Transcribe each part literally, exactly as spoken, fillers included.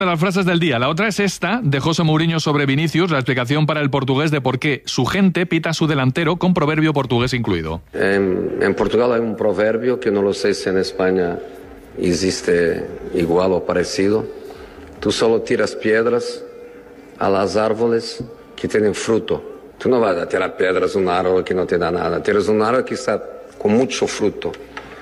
de las frases del día. La otra es esta, de José Mourinho sobre Vinicius, la explicación para el portugués de por qué su gente pita a su delantero con proverbio portugués incluido. En, en Portugal hay un proverbio que no lo sé si en España existe igual o parecido. Tú solo tiras piedras a las árboles que tienen fruto. Tú no vas a tirar piedras a un árbol que no te da nada. Tiras un árbol que está con mucho fruto.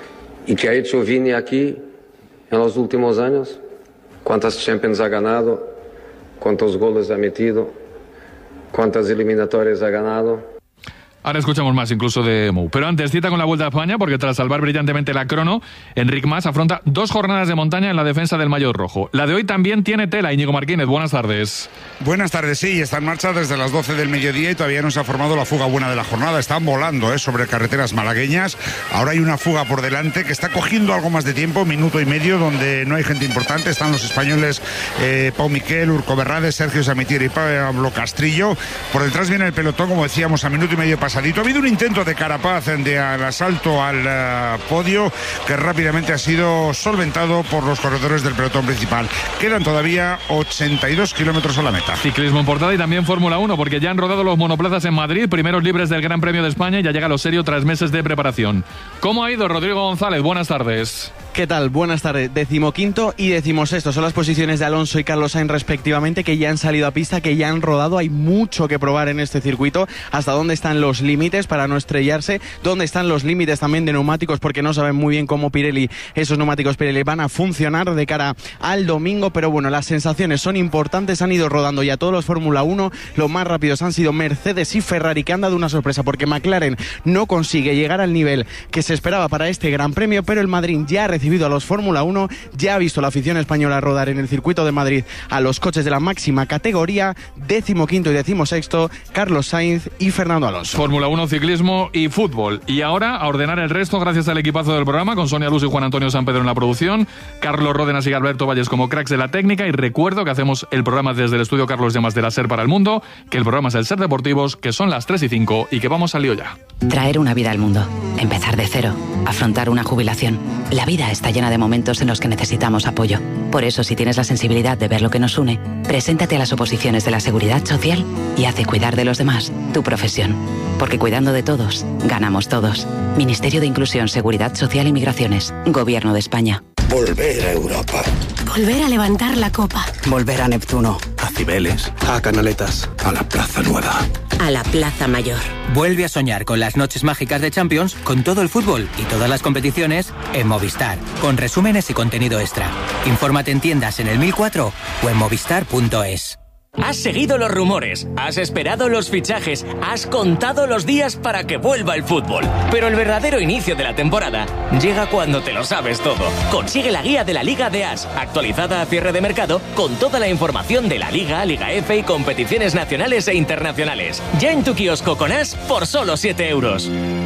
¿Y qué ha hecho Vini aquí en los últimos años? ¿Cuántas Champions ha ganado? ¿Cuántos goles ha metido? ¿Cuántas eliminatorias ha ganado? Ahora escuchamos más incluso de Mou. Pero antes, cita con la Vuelta a España, porque tras salvar brillantemente la crono, Enric Mas afronta dos jornadas de montaña en la defensa del maillot rojo. La de hoy también tiene tela. Íñigo Martínez, buenas tardes. Buenas tardes, sí, está en marcha desde las doce del mediodía y todavía no se ha formado la fuga buena de la jornada. Están volando ¿eh? sobre carreteras malagueñas. Ahora hay una fuga por delante que está cogiendo algo más de tiempo, minuto y medio, donde no hay gente importante. Están los españoles eh, Pau Miquel, Urco Berrades, Sergio Samitier y Pablo Castrillo. Por detrás viene el pelotón, como decíamos, a minuto y medio pasadito. Ha habido un intento de Carapaz de al asalto al uh, podio que rápidamente ha sido solventado por los corredores del pelotón principal. Quedan todavía ochenta y dos kilómetros a la meta. Ciclismo en portada y también Fórmula uno, porque ya han rodado los monoplazas en Madrid, primeros libres del Gran Premio de España, y ya llega lo serio tras meses de preparación. ¿Cómo ha ido, Rodrigo González? Buenas tardes. ¿Qué tal? Buenas tardes. Decimoquinto y decimosexto son las posiciones de Alonso y Carlos Sainz respectivamente, que ya han salido a pista, que ya han rodado. Hay mucho que probar en este circuito. Hasta dónde están los límites para no estrellarse, dónde están los límites también de neumáticos, porque no saben muy bien cómo Pirelli, esos neumáticos Pirelli van a funcionar de cara al domingo. Pero bueno, las sensaciones son importantes. Han ido rodando ya todos los Fórmula uno. Los más rápidos han sido Mercedes y Ferrari, que han dado una sorpresa porque McLaren no consigue llegar al nivel que se esperaba para este Gran Premio, pero el Madrid ya ha recibido a los Fórmula uno, ya ha visto la afición española rodar en el circuito de Madrid a los coches de la máxima categoría. Decimoquinto y decimosexto, Carlos Sainz y Fernando Alonso. Fórmula uno, ciclismo y fútbol. Y ahora a ordenar el resto gracias al equipazo del programa, con Sonia Luz y Juan Antonio San Pedro en la producción, Carlos Ródenas y Alberto Valles como cracks de la técnica. Y recuerdo que hacemos el programa desde el estudio Carlos Llamas de la SER para el mundo, que el programa es el SER Deportivos, que son las tres y cinco y que vamos al lío ya. Traer una vida al mundo, empezar de cero, afrontar una jubilación. La vida está llena de momentos en los que necesitamos apoyo. Por eso, si tienes la sensibilidad de ver lo que nos une, preséntate a las oposiciones de la Seguridad Social y haz de cuidar de los demás tu profesión. Porque cuidando de todos, ganamos todos. Ministerio de Inclusión, Seguridad Social y Migraciones. Gobierno de España. Volver a Europa. Volver a levantar la copa. Volver a Neptuno. A Cibeles. A Canaletas. A la Plaza Nueva. A la Plaza Mayor. Vuelve a soñar con las noches mágicas de Champions, con todo el fútbol y todas las competiciones en Movistar, con resúmenes y contenido extra. Infórmate en tiendas en el mil cuatro o en movistar punto es. Has seguido los rumores, has esperado los fichajes, has contado los días para que vuelva el fútbol. Pero el verdadero inicio de la temporada llega cuando te lo sabes todo. Consigue la guía de la Liga de As, actualizada a cierre de mercado, con toda la información de la Liga, Liga F y competiciones nacionales e internacionales. Ya en tu kiosco con As por solo siete euros.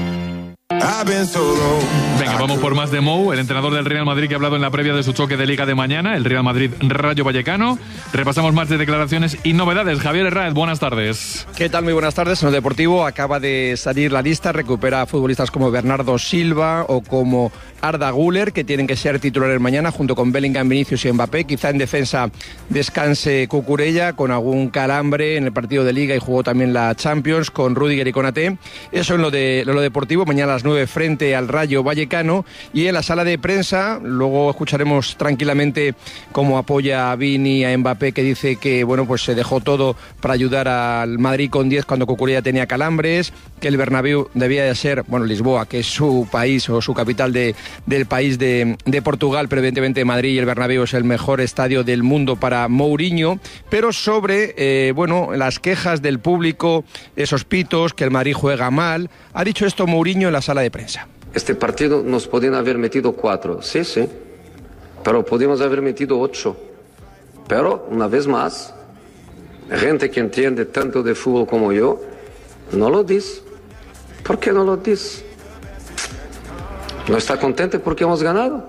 Venga, vamos por más de Mou, el entrenador del Real Madrid, que ha hablado en la previa de su choque de Liga de mañana, el Real Madrid-Rayo Vallecano. Repasamos más de declaraciones y novedades. Javier Herráez, buenas tardes. ¿Qué tal? Muy buenas tardes. En el Deportivo acaba de salir la lista, recupera a futbolistas como Bernardo Silva o como Arda Güler, que tienen que ser titulares mañana junto con Bellingham, Vinicius y Mbappé. Quizá en defensa descanse Cucurella con algún calambre en el partido de Liga y jugó también la Champions con Rüdiger y Konaté. Eso en lo de lo deportivo, mañana a las nueve frente al Rayo Vallecano. Y en la sala de prensa luego escucharemos tranquilamente cómo apoya a Vini, a Mbappé, que dice que bueno, pues se dejó todo para ayudar al Madrid con diez cuando Cucurella tenía calambres, que el Bernabéu debía de ser, bueno, Lisboa, que es su país o su capital de, del país de, de Portugal, pero evidentemente Madrid y el Bernabéu es el mejor estadio del mundo para Mourinho. Pero sobre eh, bueno, las quejas del público, esos pitos, que el Madrid juega mal, ha dicho esto Mourinho en la sala de prensa. Este partido nos podían haber metido cuatro, sí, sí, pero podíamos haber metido ocho. Pero, una vez más, gente que entiende tanto de fútbol como yo, no lo dice. ¿Por qué no lo dice? ¿No está contente porque hemos ganado?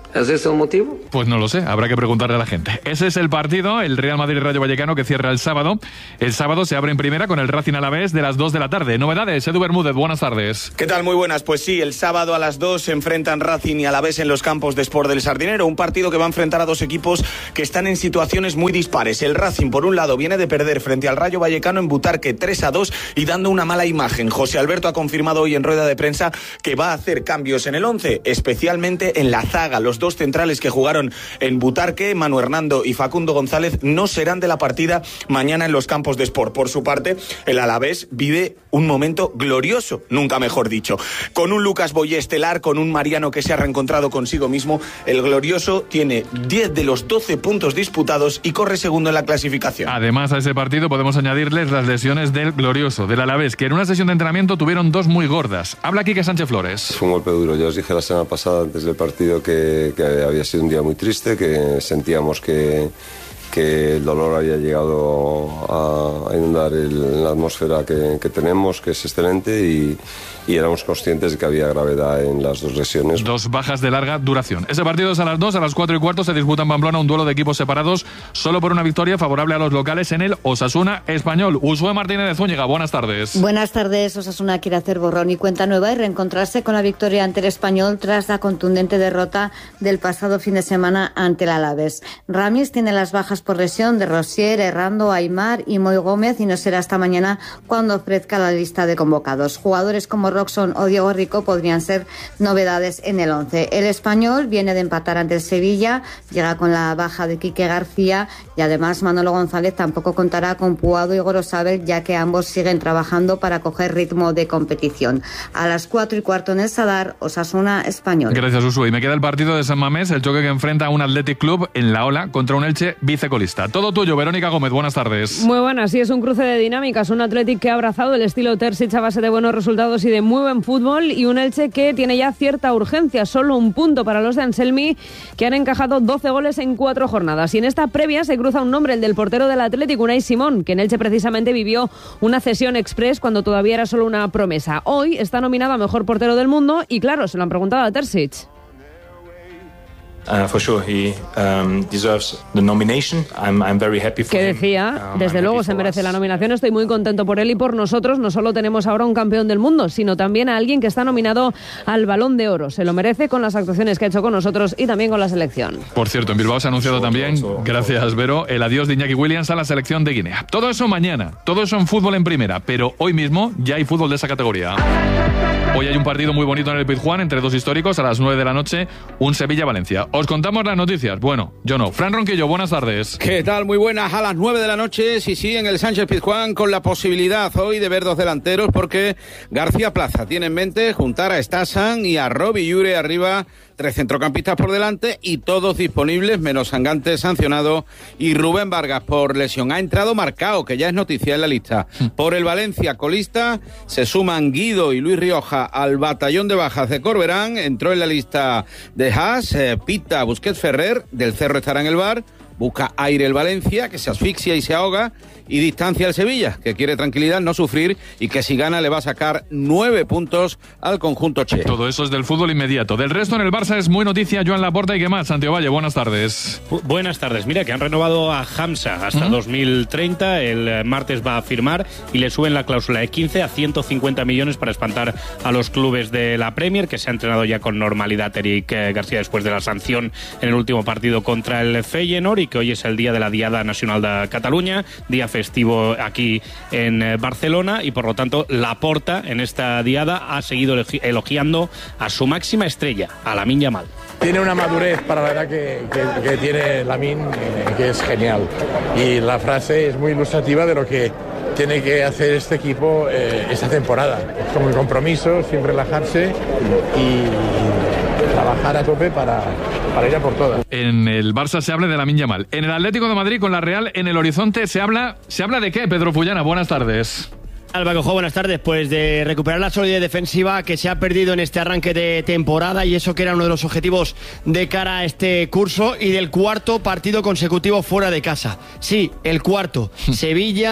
¿Es ese el motivo? Pues no lo sé, habrá que preguntarle a la gente. Ese es el partido, el Real Madrid-Rayo Vallecano, que cierra el sábado. El sábado se abre en primera con el Racing Alavés de las dos de la tarde. Novedades, Edu Bermúdez, buenas tardes. ¿Qué tal? Muy buenas. Pues sí, el sábado a las dos se enfrentan Racing y Alavés en los campos de Sport del Sardinero. Un partido que va a enfrentar a dos equipos que están en situaciones muy dispares. El Racing, por un lado, viene de perder frente al Rayo Vallecano en Butarque tres a dos y dando una mala imagen. José Alberto ha confirmado hoy en rueda de prensa que va a hacer cambios en el once, especialmente en la zaga. Los dos centrales que jugaron en Butarque, Manu Hernando y Facundo González, no serán de la partida mañana en los campos de Sport. Por su parte, el Alavés vive un momento glorioso, nunca mejor dicho. Con un Lucas Boyé estelar, con un Mariano que se ha reencontrado consigo mismo, el glorioso tiene diez de los doce puntos disputados y corre segundo en la clasificación. Además, a ese partido podemos añadirles las lesiones del glorioso, del Alavés, que en una sesión de entrenamiento tuvieron dos muy gordas. Habla Quique Sánchez Flores. Fue un golpe duro. Yo os dije la semana pasada, antes del partido, que, que había sido un día muy triste, que sentíamos que, que el dolor había llegado a, a inundar el, la atmósfera que, que tenemos, que es excelente, y, y éramos conscientes de que había gravedad en las dos lesiones. Dos bajas de larga duración. Ese partido es a las dos, a las cuatro y cuarto se disputa en Pamplona un duelo de equipos separados, solo por una victoria favorable a los locales en el Osasuna Español. Usué Martínez de Zúñiga, buenas tardes. Buenas tardes. Osasuna quiere hacer borrón y cuenta nueva y reencontrarse con la victoria ante el Español tras la contundente derrota del pasado fin de semana ante el Alavés. Ramis tiene las bajas por lesión de Rosier, Errando, Aimar y Moy Gómez, y no será hasta mañana cuando ofrezca la lista de convocados. Jugadores como Roxon o Diego Rico podrían ser novedades en el once. El Español viene de empatar ante el Sevilla, llega con la baja de Quique García y además Manolo González tampoco contará con Puado y Gorosabel, ya que ambos siguen trabajando para coger ritmo de competición. A las cuatro y cuarto en el Sadar, Osasuna Español. Gracias, Usué. Y me queda el partido de San Mamés, el choque que enfrenta a un Athletic Club en la Ola contra un Elche vicecolista. Todo tuyo, Verónica Gómez, buenas tardes. Muy buenas, sí, es un cruce de dinámicas, un Athletic que ha abrazado el estilo Terzic a base de buenos resultados y de muy buen fútbol, y un Elche que tiene ya cierta urgencia, solo un punto para los de Anselmi, que han encajado doce goles en cuatro jornadas. Y en esta previa se cruza un nombre, el del portero del Athletic, Unai Simón, que en Elche precisamente vivió una cesión express cuando todavía era solo una promesa. Hoy está nominado a mejor portero del mundo y claro, se lo han preguntado a Terzic. Uh, for sure, he um, deserves the nomination. I'm, I'm very happy for que him. decía, Um, desde I'm luego happy se for merece us. la nominación, estoy muy contento por él y por nosotros. No solo tenemos ahora un campeón del mundo, sino también a alguien que está nominado al Balón de Oro. Se lo merece con las actuaciones que ha hecho con nosotros y también con la selección. Por cierto, en Bilbao se ha anunciado también, gracias Vero, el adiós de Iñaki Williams a la selección de Guinea. Todo eso mañana, todo eso en fútbol en primera, pero hoy mismo ya hay fútbol de esa categoría. Hoy hay un partido muy bonito en el Pizjuán entre dos históricos a las nueve de la noche, un Sevilla-Valencia. Os contamos las noticias. Bueno, yo no. Fran Ronquillo, buenas tardes. ¿Qué tal? Muy buenas. A las nueve de la noche, sí, sí, en el Sánchez Pizjuán, con la posibilidad hoy de ver dos delanteros, porque García Plaza tiene en mente juntar a Stasan y a Robbie Llure arriba, tres centrocampistas por delante y todos disponibles, menos Sangante sancionado y Rubén Vargas por lesión. Ha entrado Marcao, que ya es noticia en la lista. Por el Valencia colista se suman Guido y Luis Rioja al batallón de bajas de Corberán. Entró en la lista de Haas, eh, Pita, Busquets, Ferrer, Del Cerro estará en el bar. Busca aire el Valencia, que se asfixia y se ahoga, y distancia el Sevilla, que quiere tranquilidad, no sufrir, y que si gana le va a sacar nueve puntos al conjunto che. Todo eso es del fútbol inmediato. Del resto en el Barça es muy noticia Joan Laporta y qué más. Santiago Valle, buenas tardes. Bu- Buenas tardes. Mira que han renovado a Hamza hasta ¿Mm? dos mil treinta. El eh, martes va a firmar y le suben la cláusula de quince a ciento cincuenta millones para espantar a los clubes de la Premier, que se ha entrenado ya con normalidad Eric eh, García después de la sanción en el último partido contra el Feyenoord, y que hoy es el día de la Diada Nacional de Cataluña, día festivo aquí en eh, Barcelona, y por lo tanto Laporta en esta diada ha seguido elogi- elogiando a su máxima estrella, a Lamine Yamal. Tiene una madurez para la edad que, que, que tiene Lamine, eh, que es genial. Y la frase es muy ilustrativa de lo que tiene que hacer este equipo eh, esta temporada. Con el compromiso, sin relajarse y trabajar a tope para, para ir a por todas. En el Barça se habla de Lamine Yamal. En el Atlético de Madrid con la Real en el horizonte se habla, ¿se habla de qué, Pedro Fullana? Buenas tardes. Alba Cojo, buenas tardes. Pues de recuperar la solidez defensiva que se ha perdido en este arranque de temporada, y eso que era uno de los objetivos de cara a este curso, y del cuarto partido consecutivo fuera de casa. Sí, el cuarto. Sevilla,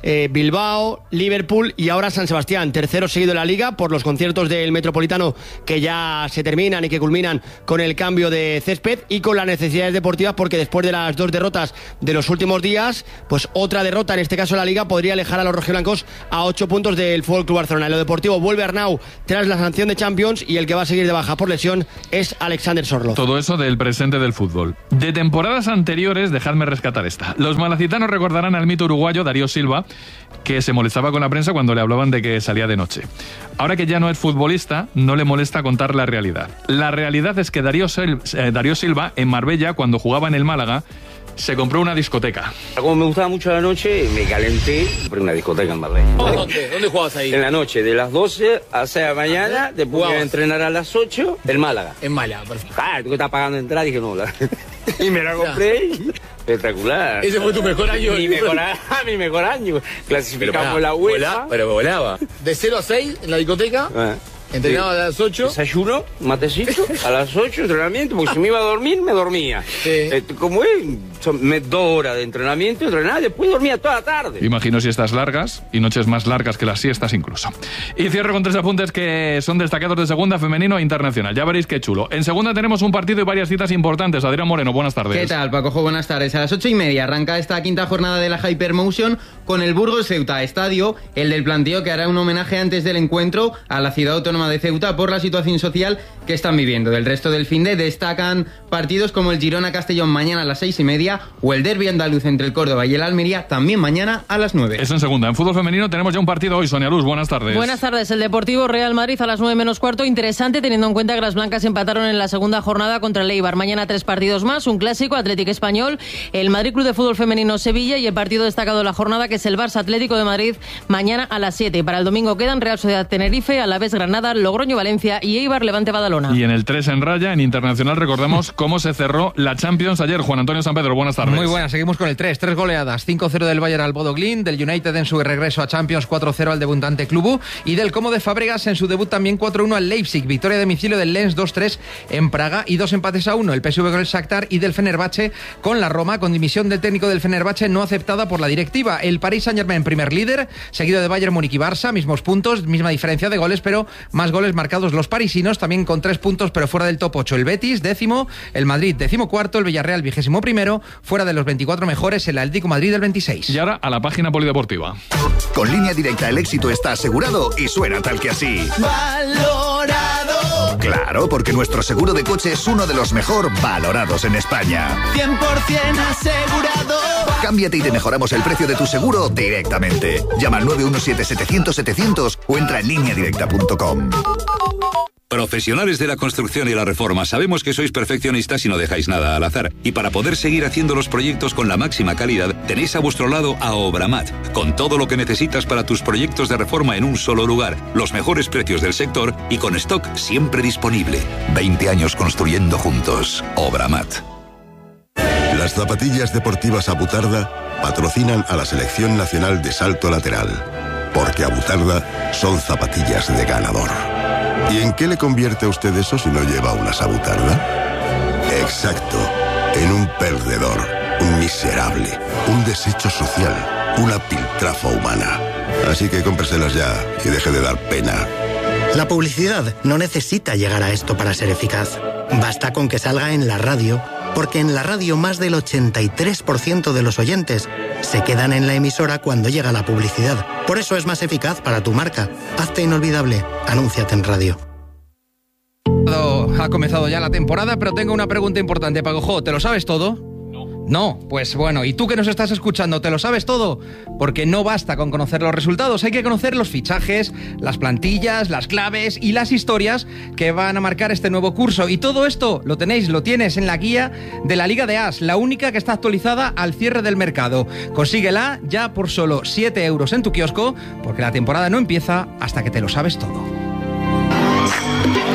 eh, Bilbao, Liverpool y ahora San Sebastián, tercero seguido en la Liga por los conciertos del Metropolitano que ya se terminan y que culminan con el cambio de césped y con las necesidades deportivas, porque después de las dos derrotas de los últimos días, pues otra derrota, en este caso en la Liga, podría alejar a los rojiblancos a ocho puntos del F C Barcelona. En lo deportivo vuelve Arnau tras la sanción de Champions y el que va a seguir de baja por lesión es Alexander Sorloz. Todo eso del presente del fútbol. De temporadas anteriores, dejadme rescatar esta. Los malacitanos recordarán al mito uruguayo Darío Silva, que se molestaba con la prensa cuando le hablaban de que salía de noche. Ahora que ya no es futbolista, no le molesta contar la realidad. La realidad es que Darío, Sil- eh, Darío Silva, en Marbella, cuando jugaba en el Málaga, se compró una discoteca. Como me gustaba mucho la noche, me calenté, compré una discoteca en Marbella. ¿Dónde? ¿Dónde jugabas ahí? En la noche, de las doce a seis de la mañana, después iba a entrenar a las ocho, el Málaga. En Málaga, perfecto. Ah, tú que estás pagando entrada, dije no, la... y me la compré y... espectacular. Ese fue tu mejor año. Mi mejor, a... mi mejor año. Clasificamos la UEFA. Volá, pero volaba. De cero a seis en la discoteca. Ah. Entrenaba sí. a las ocho. Desayuno, matecito, a las ocho entrenamiento, porque si me iba a dormir, me dormía. Sí. Eh, como es, son dos horas de entrenamiento, entrenaba, después dormía toda la tarde. Imagino siestas largas y noches más largas que las siestas incluso. Y cierro con tres apuntes que son destacados de segunda, femenino e internacional. Ya veréis qué chulo. En segunda tenemos un partido y varias citas importantes. Adrián Moreno, buenas tardes. ¿Qué tal, Pacojo? Buenas tardes. A las ocho y media arranca esta quinta jornada de la Hypermotion con el Burgos Ceuta Estadio, el del planteo que hará un homenaje antes del encuentro a la ciudad autónoma de Ceuta por la situación social que están viviendo. Del resto del finde destacan partidos como el Girona-Castellón mañana a las seis y media o el derbi andaluz entre el Córdoba y el Almería también mañana a las nueve. Eso en segunda. En fútbol femenino tenemos ya un partido hoy. Sonia Luz, buenas tardes. Buenas tardes. El Deportivo Real Madrid a las nueve menos cuarto. Interesante teniendo en cuenta que las blancas empataron en la segunda jornada contra el Eibar. Mañana tres partidos más. Un clásico, Atlético Español, el Madrid Club de Fútbol Femenino Sevilla y el partido destacado de la jornada que es el Barça Atlético de Madrid mañana a las siete. Y para el domingo quedan Real Sociedad Tenerife, Alavés Granada, Logroño Valencia y Eibar Levante Badalona. Y en el tres en raya, en internacional, recordemos cómo se cerró la Champions ayer. Juan Antonio San Pedro, buenas tardes. Muy buenas, seguimos con el tres. Tres goleadas. cinco cero del Bayern al Bodo Glimt, del United en su regreso a Champions cuatro cero al debutante Club y del Como de Fábregas en su debut también cuatro uno al Leipzig. Victoria de domicilio del Lens dos tres en Praga y dos empates a uno. El P S V con el Shakhtar y del Fenerbahce con la Roma, con dimisión del técnico del Fenerbahce no aceptada por la directiva. El Paris Saint-Germain primer líder, seguido de Bayern Múnich y Barça, mismos puntos, misma diferencia de goles, pero más goles marcados los parisinos, también con tres puntos, pero fuera del top ocho. El Betis, décimo, el Madrid, décimo cuarto, el Villarreal, vigésimo primero, fuera de los veinticuatro mejores, el Atlético Madrid del veintiséis. Y ahora a la página polideportiva. Con Línea Directa el éxito está asegurado y suena tal que así. Valorado. Claro, porque nuestro seguro de coche es uno de los mejor valorados en España. cien por ciento asegurado. Cámbiate y te mejoramos el precio de tu seguro directamente. Llama al nueve uno siete setecientos setecientos o entra en línea directa punto com. Profesionales de la construcción y la reforma, sabemos que sois perfeccionistas y no dejáis nada al azar. Y para poder seguir haciendo los proyectos con la máxima calidad, tenéis a vuestro lado a Obramat, con todo lo que necesitas para tus proyectos de reforma en un solo lugar, los mejores precios del sector y con stock siempre disponible. veinte años construyendo juntos. Obramat. Las zapatillas deportivas Abutarda patrocinan a la Selección Nacional de Salto Lateral, porque Abutarda son zapatillas de ganador. ¿Y en qué le convierte a usted eso si no lleva una Abutarda? Exacto, en un perdedor, un miserable, un desecho social, una piltrafa humana. Así que cómpreselas ya y deje de dar pena. La publicidad no necesita llegar a esto para ser eficaz. Basta con que salga en la radio, porque en la radio más del ochenta y tres por ciento de los oyentes se quedan en la emisora cuando llega la publicidad. Por eso es más eficaz para tu marca. Hazte inolvidable. Anúnciate en radio. Ha comenzado ya la temporada, pero tengo una pregunta importante, Pagojo. ¿Te lo sabes todo? No, pues bueno, ¿y tú que nos estás escuchando, te lo sabes todo? Porque no basta con conocer los resultados, hay que conocer los fichajes, las plantillas, las claves y las historias que van a marcar este nuevo curso. Y todo esto lo tenéis, lo tienes en la guía de la Liga de As, la única que está actualizada al cierre del mercado. Consíguela ya por solo siete euros en tu kiosco, porque la temporada no empieza hasta que te lo sabes todo.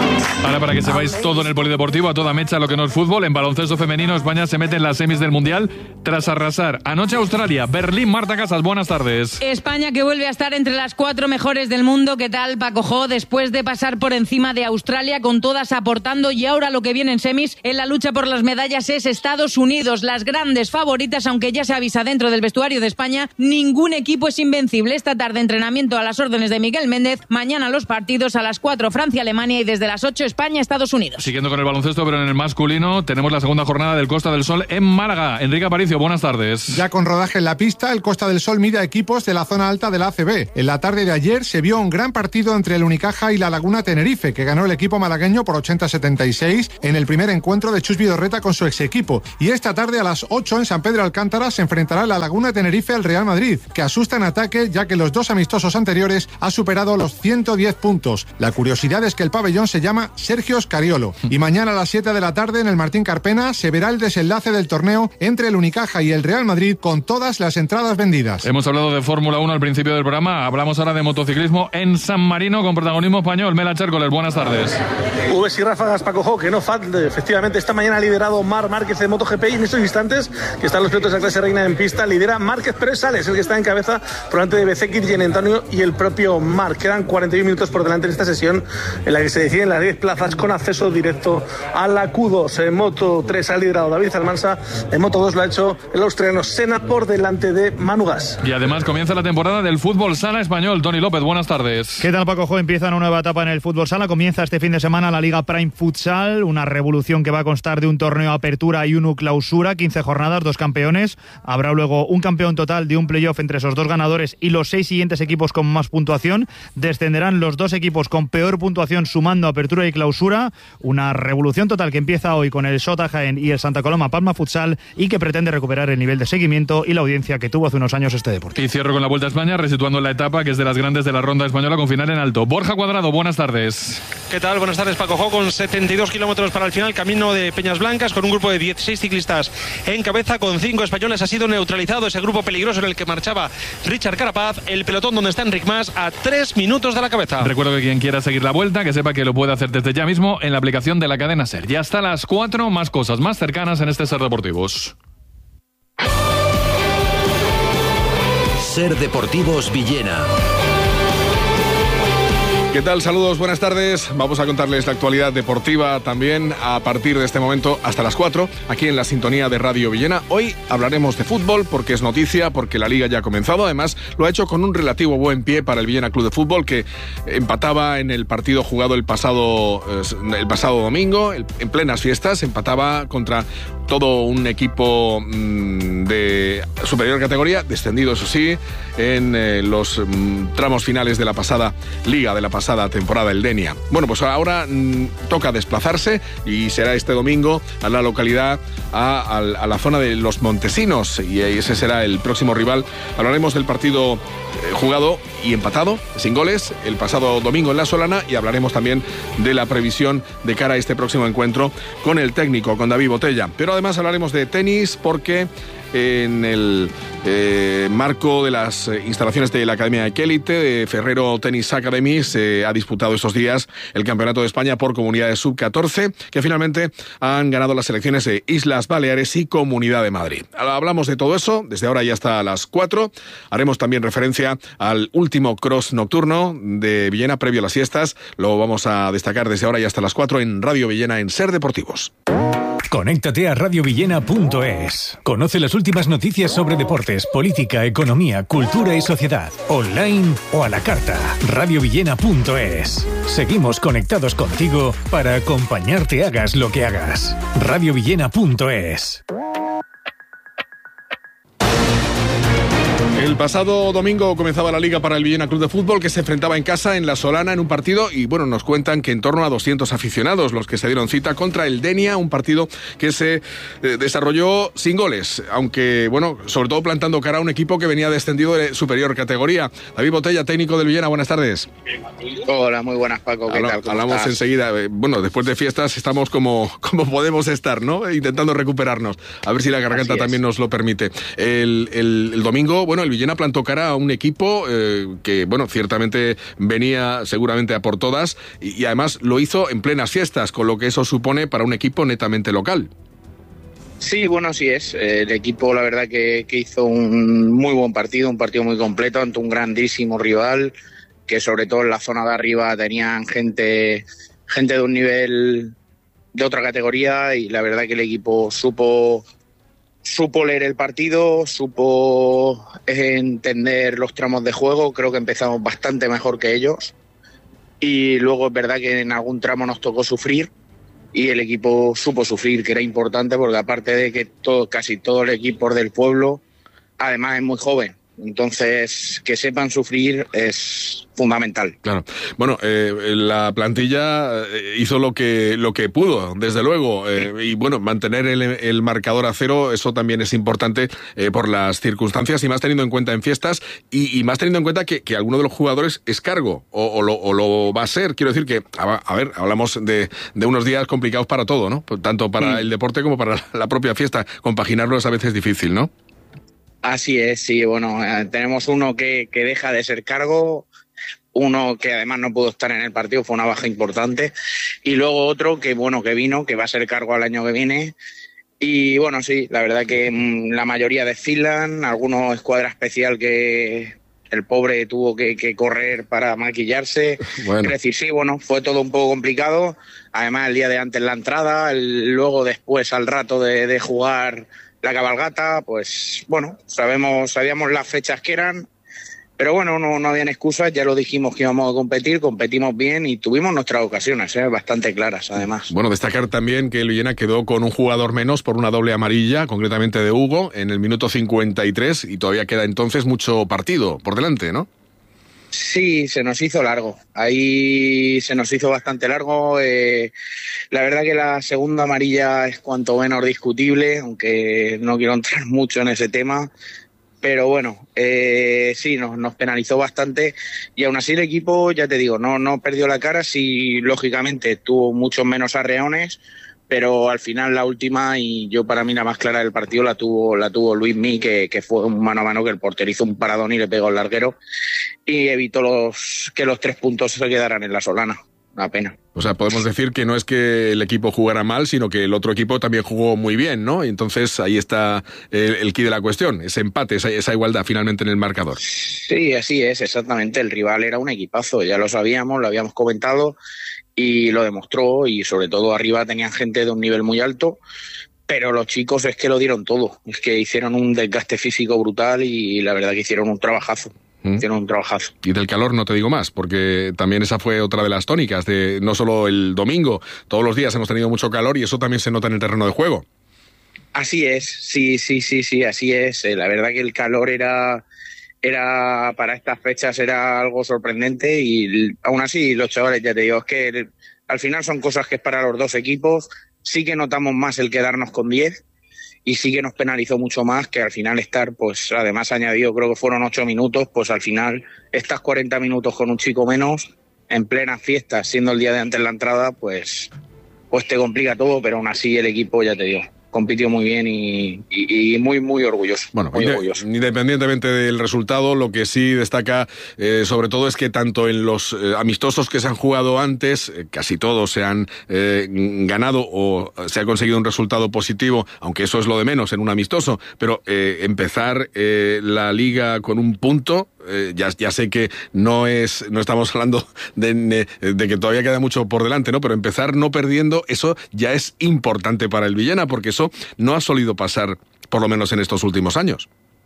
Ahora, para que sepáis todo en el polideportivo, a toda mecha lo que no es fútbol, en baloncesto femenino España se mete en las semis del Mundial tras arrasar anoche Australia, Berlín. Marta Casas, buenas tardes. España que vuelve a estar entre las cuatro mejores del mundo. ¿Qué tal, Paco Jo? Después de pasar por encima de Australia, con todas aportando, y ahora lo que viene en semis en la lucha por las medallas es Estados Unidos, las grandes favoritas, aunque ya se avisa dentro del vestuario de España, ningún equipo es invencible. Esta tarde entrenamiento a las órdenes de Miguel Méndez, mañana los partidos a las cuatro Francia-Alemania y desde las ocho España-Estados Unidos. Siguiendo con el baloncesto, pero en el masculino, tenemos la segunda jornada del Costa del Sol en Málaga. Enrique Aparicio, buenas tardes. Ya con rodaje en la pista, el Costa del Sol mide a equipos de la zona alta de la A C B. En la tarde de ayer se vio un gran partido entre el Unicaja y la Laguna Tenerife, que ganó el equipo malagueño por ochenta a setenta y seis en el primer encuentro de Chus Vidorreta con su ex equipo. Y esta tarde a las ocho en San Pedro Alcántara se enfrentará la Laguna Tenerife al Real Madrid, que asusta en ataque ya que los dos amistosos anteriores ha superado los ciento diez puntos. La curiosidad es que el pabellón se llama Sergio Scariolo. Y mañana a las siete de la tarde en el Martín Carpena se verá el desenlace del torneo entre el Unicaja y el Real Madrid con todas las entradas vendidas. Hemos hablado de Fórmula uno al principio del programa, hablamos ahora de motociclismo en San Marino con protagonismo español. Mela Chércoles, buenas tardes. Ubes y ráfagas, Paco Jo, que no falte. Efectivamente, esta mañana ha liderado Marc Márquez de MotoGP y en estos instantes que están los pilotos de la clase reina en pista, lidera Márquez, pero es Sales el que está en cabeza por delante de Bezzecchi, Gian Antonio y el propio Marc. Quedan cuarenta y un minutos por delante en esta sesión en la que se deciden las diez plazas con acceso directo a la Q dos. En Moto tres ha liderado David Almansa, en Moto dos lo ha hecho el australiano Senna por delante de Manu Gas. Y además comienza la temporada del fútbol sala español. Tony López, buenas tardes. ¿Qué tal, Paco Jo? Empieza una nueva etapa en el fútbol sala. Comienza este fin de semana la Liga Prime Futsal, una revolución que va a constar de un torneo apertura y uno clausura, quince jornadas, dos campeones. Habrá luego un campeón total de un playoff entre esos dos ganadores y los seis siguientes equipos con más puntuación. Descenderán los dos equipos con peor puntuación sumando apertura y clausura. Una revolución total que empieza hoy con el Sota Jaén y el Santa Coloma Palma Futsal y que pretende recuperar el nivel de seguimiento y la audiencia que tuvo hace unos años este deporte. Y cierro con la Vuelta a España, resituando la etapa que es de las grandes de la ronda española con final en alto. Borja Cuadrado, buenas tardes. ¿Qué tal? Buenas tardes, Paco Jo, con setenta y dos kilómetros para el final, camino de Peñas Blancas, con un grupo de dieciséis ciclistas en cabeza, con cinco españoles. Ha sido neutralizado ese grupo peligroso en el que marchaba Richard Carapaz, el pelotón donde está Enric Mas a tres minutos de la cabeza. Recuerdo que quien quiera seguir la Vuelta, que sepa que lo puede hacer desde ya mismo en la aplicación de la cadena SER. Ya hasta las cuatro, más cosas más cercanas en este SER Deportivos. SER Deportivos Villena. ¿Qué tal? Saludos, buenas tardes. Vamos a contarles la actualidad deportiva también a partir de este momento hasta las cuatro, aquí en la sintonía de Radio Villena. Hoy hablaremos de fútbol porque es noticia, porque la Liga ya ha comenzado. Además, lo ha hecho con un relativo buen pie para el Villena Club de Fútbol, que empataba en el partido jugado el pasado, el pasado domingo, en plenas fiestas, empataba contra todo un equipo mmm, de superior categoría, descendido eso sí, en eh, los mmm, tramos finales de la pasada Liga, de la pasada pasada temporada, el Denia. Bueno, pues ahora mmm, toca desplazarse y será este domingo a la localidad, a, a, a la zona de Los Montesinos, y ese será el próximo rival. Hablaremos del partido eh, jugado y empatado, sin goles, el pasado domingo en La Solana, y hablaremos también de la previsión de cara a este próximo encuentro con el técnico, con David Botella. Pero además hablaremos de tenis porque en el eh, marco de las instalaciones de la Academia Ekélite de Ferrero Tennis Academy se ha disputado estos días el Campeonato de España por comunidades sub catorce, que finalmente han ganado las selecciones de Islas Baleares y Comunidad de Madrid. Hablamos de todo eso desde ahora y hasta las cuatro. Haremos también referencia al último cross nocturno de Villena previo a las siestas. Lo vamos a destacar desde ahora y hasta las cuatro en Radio Villena en SER Deportivos. Conéctate a radio villena punto es. Conoce las últimas noticias sobre deportes, política, economía, cultura y sociedad. Online o a la carta. radio villena punto es. Seguimos conectados contigo para acompañarte hagas lo que hagas. radio villena punto es. El pasado domingo comenzaba la Liga para el Villena Club de Fútbol, que se enfrentaba en casa en La Solana en un partido, y bueno, nos cuentan que en torno a doscientos aficionados los que se dieron cita contra el Denia, un partido que se eh, desarrolló sin goles, aunque bueno, sobre todo plantando cara a un equipo que venía descendido de superior categoría. David Botella, técnico del Villena, buenas tardes. Hola, muy buenas, Paco, ¿qué Habla, tal? ¿Cómo hablamos estás? enseguida. Bueno, después de fiestas estamos como, como podemos estar, ¿no? Intentando recuperarnos, a ver si la garganta también nos lo permite. El, el, el domingo, bueno, el Villena plantó cara a un equipo eh, que, bueno, ciertamente venía seguramente a por todas y, y además lo hizo en plenas fiestas, con lo que eso supone para un equipo netamente local. Sí, bueno, sí es. El equipo, la verdad, que, que hizo un muy buen partido, un partido muy completo ante un grandísimo rival, que sobre todo en la zona de arriba tenían gente, gente de un nivel de otra categoría, y la verdad que el equipo supo, supo leer el partido, supo entender los tramos de juego. Creo que empezamos bastante mejor que ellos, y luego es verdad que en algún tramo nos tocó sufrir, y el equipo supo sufrir, que era importante, porque aparte de que todo, casi todo el equipo del pueblo, además es muy joven. Entonces, que sepan sufrir es fundamental. Claro. Bueno, eh, la plantilla hizo lo que lo que pudo, desde luego. Eh, y bueno, mantener el, el marcador a cero, eso también es importante eh, por las circunstancias, y más teniendo en cuenta en fiestas, y, y más teniendo en cuenta que, que alguno de los jugadores es cargo, o, o, lo, o lo va a ser. Quiero decir que, a, a ver, hablamos de, de unos días complicados para todo, ¿no? Tanto para mm. el deporte como para la propia fiesta. Compaginarlo es a veces difícil, ¿no? Así es, sí, bueno, eh, tenemos uno que, que deja de ser cargo, uno que además no pudo estar en el partido, fue una baja importante, y luego otro que, bueno, que vino, que va a ser cargo al año que viene, y bueno, sí, la verdad que mmm, la mayoría desfilan, algunos escuadra especial que el pobre tuvo que, que correr para maquillarse, bueno. Es decir, sí, bueno, fue todo un poco complicado, además el día de antes la entrada, el, luego después al rato de, de jugar la cabalgata, pues bueno, sabemos, sabíamos las fechas que eran, pero bueno, no, no habían excusas, ya lo dijimos que íbamos a competir, competimos bien y tuvimos nuestras ocasiones, ¿eh? Bastante claras además. Bueno, destacar también que el Villena quedó con un jugador menos por una doble amarilla, concretamente de Hugo, en el minuto cincuenta y tres, y todavía queda entonces mucho partido por delante, ¿no? Sí, se nos hizo largo, ahí se nos hizo bastante largo, eh, la verdad que la segunda amarilla es cuanto menos discutible, aunque no quiero entrar mucho en ese tema, pero bueno, eh, sí, nos, nos penalizó bastante, y aún así el equipo, ya te digo, no, no perdió la cara, sí, lógicamente tuvo muchos menos arreones, pero al final la última, y yo para mí la más clara del partido, la tuvo la tuvo Luismi, que, que fue un mano a mano, que el portero hizo un paradón y le pegó al larguero y evitó los que los tres puntos se quedaran en la Solana. Una pena. O sea, podemos decir que no es que el equipo jugara mal, sino que el otro equipo también jugó muy bien, ¿no? Y entonces ahí está el, el quid de la cuestión, ese empate, esa, esa igualdad finalmente en el marcador. Sí, así es, exactamente. El rival era un equipazo, ya lo sabíamos, lo habíamos comentado, y lo demostró, y sobre todo arriba tenían gente de un nivel muy alto, pero los chicos es que lo dieron todo, es que hicieron un desgaste físico brutal, y la verdad que hicieron un trabajazo. ¿Mm? Hicieron un trabajazo. Y del calor no te digo más, porque también esa fue otra de las tónicas, de no solo el domingo, todos los días hemos tenido mucho calor, y eso también se nota en el terreno de juego. Así es, sí, sí, sí, sí, así es. La verdad que el calor era... era para estas fechas era algo sorprendente, y aún así los chavales, ya te digo, es que el, al final son cosas que es para los dos equipos. Sí que notamos más el quedarnos con diez, y sí que nos penalizó mucho más que al final estar, pues además añadido, creo que fueron ocho minutos, pues al final estás cuarenta minutos con un chico menos, en plena fiesta, siendo el día de antes la entrada, pues, pues te complica todo, pero aún así el equipo, ya te digo, compitió muy bien y, y, y muy, muy orgulloso. Bueno, muy inde- orgulloso. Independientemente del resultado, lo que sí destaca eh, sobre todo es que tanto en los eh, amistosos que se han jugado antes, eh, casi todos se han eh, ganado o se ha conseguido un resultado positivo, aunque eso es lo de menos en un amistoso, pero eh, empezar eh, la liga con un punto, eh, ya, ya sé que no es no estamos hablando de, de que todavía queda mucho por delante, ¿no? Pero empezar no perdiendo, eso ya es importante para el Villena, porque eso no ha solido pasar, por lo menos en estos últimos años.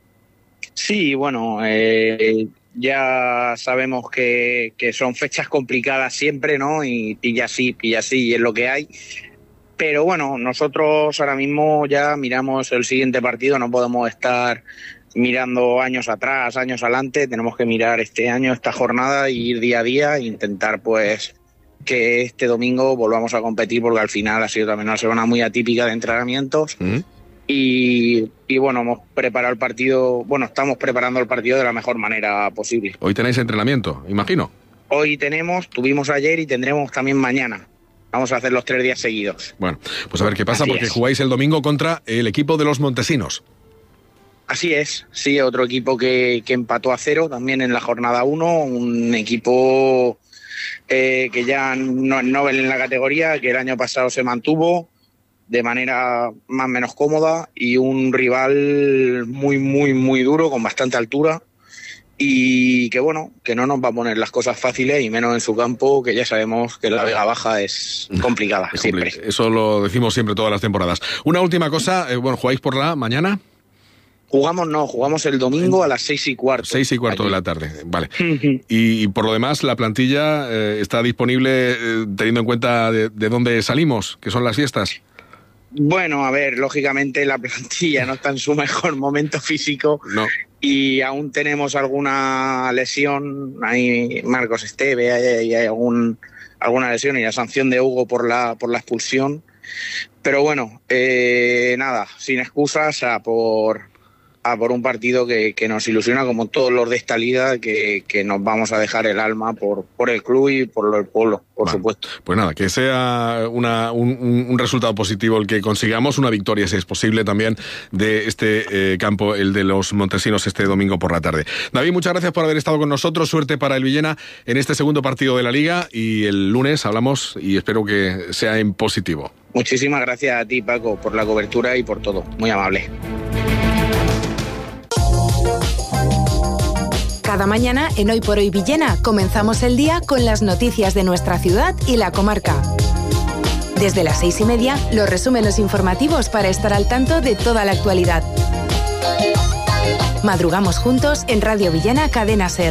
Sí, bueno, eh, ya sabemos que, que son fechas complicadas siempre, ¿no? Y pilla así, pilla así, y es lo que hay. Pero bueno, nosotros ahora mismo ya miramos el siguiente partido, no podemos estar mirando años atrás, años adelante, tenemos que mirar este año, esta jornada, y ir día a día e intentar, pues, que este domingo volvamos a competir, porque al final ha sido también una semana muy atípica de entrenamientos. ¿Mm? Y, y bueno, hemos preparado el partido, bueno, estamos preparando el partido de la mejor manera posible. Hoy tenéis entrenamiento, imagino. Hoy tenemos, tuvimos ayer y tendremos también mañana. Vamos a hacer los tres días seguidos. Bueno, pues a ver qué pasa, Así porque es. jugáis el domingo contra el equipo de los Montesinos. Así es, sí, otro equipo que, que empató a cero también en la jornada uno, un equipo eh, que ya no es Nobel en la categoría, que el año pasado se mantuvo de manera más o menos cómoda, y un rival muy, muy, muy duro, con bastante altura, y que bueno, que no nos va a poner las cosas fáciles, y menos en su campo, que ya sabemos que la Vega Baja es complicada, es siempre. Complicado. Eso lo decimos siempre todas las temporadas. Una última cosa, eh, bueno, ¿jugáis por la mañana? Jugamos no, jugamos el domingo a las seis y cuarto. Seis y cuarto aquí de la tarde, vale. y, y por lo demás, la plantilla eh, está disponible eh, teniendo en cuenta de, de dónde salimos, que son las fiestas. Bueno, a ver, lógicamente la plantilla no está en su mejor momento físico. No. Y aún tenemos alguna lesión, hay Marcos Esteve, hay, hay algún, alguna lesión y la sanción de Hugo por la, por la expulsión. Pero bueno, eh, nada, sin excusas, a por... a por un partido que, que nos ilusiona, como todos los de esta liga, que, que nos vamos a dejar el alma por, por el club y por el pueblo, por vale. supuesto. Pues nada, que sea una, un, un resultado positivo el que consigamos, una victoria si es posible también de este eh, campo, el de los montesinos, este domingo por la tarde. David, muchas gracias por haber estado con nosotros, suerte para el Villena en este segundo partido de la liga, y el lunes hablamos y espero que sea en positivo. Muchísimas gracias a ti, Paco, por la cobertura y por todo, muy amable. Cada mañana en Hoy por Hoy Villena comenzamos el día con las noticias de nuestra ciudad y la comarca. Desde las seis y media, los resúmenes informativos para estar al tanto de toda la actualidad. Madrugamos juntos en Radio Villena Cadena Ser.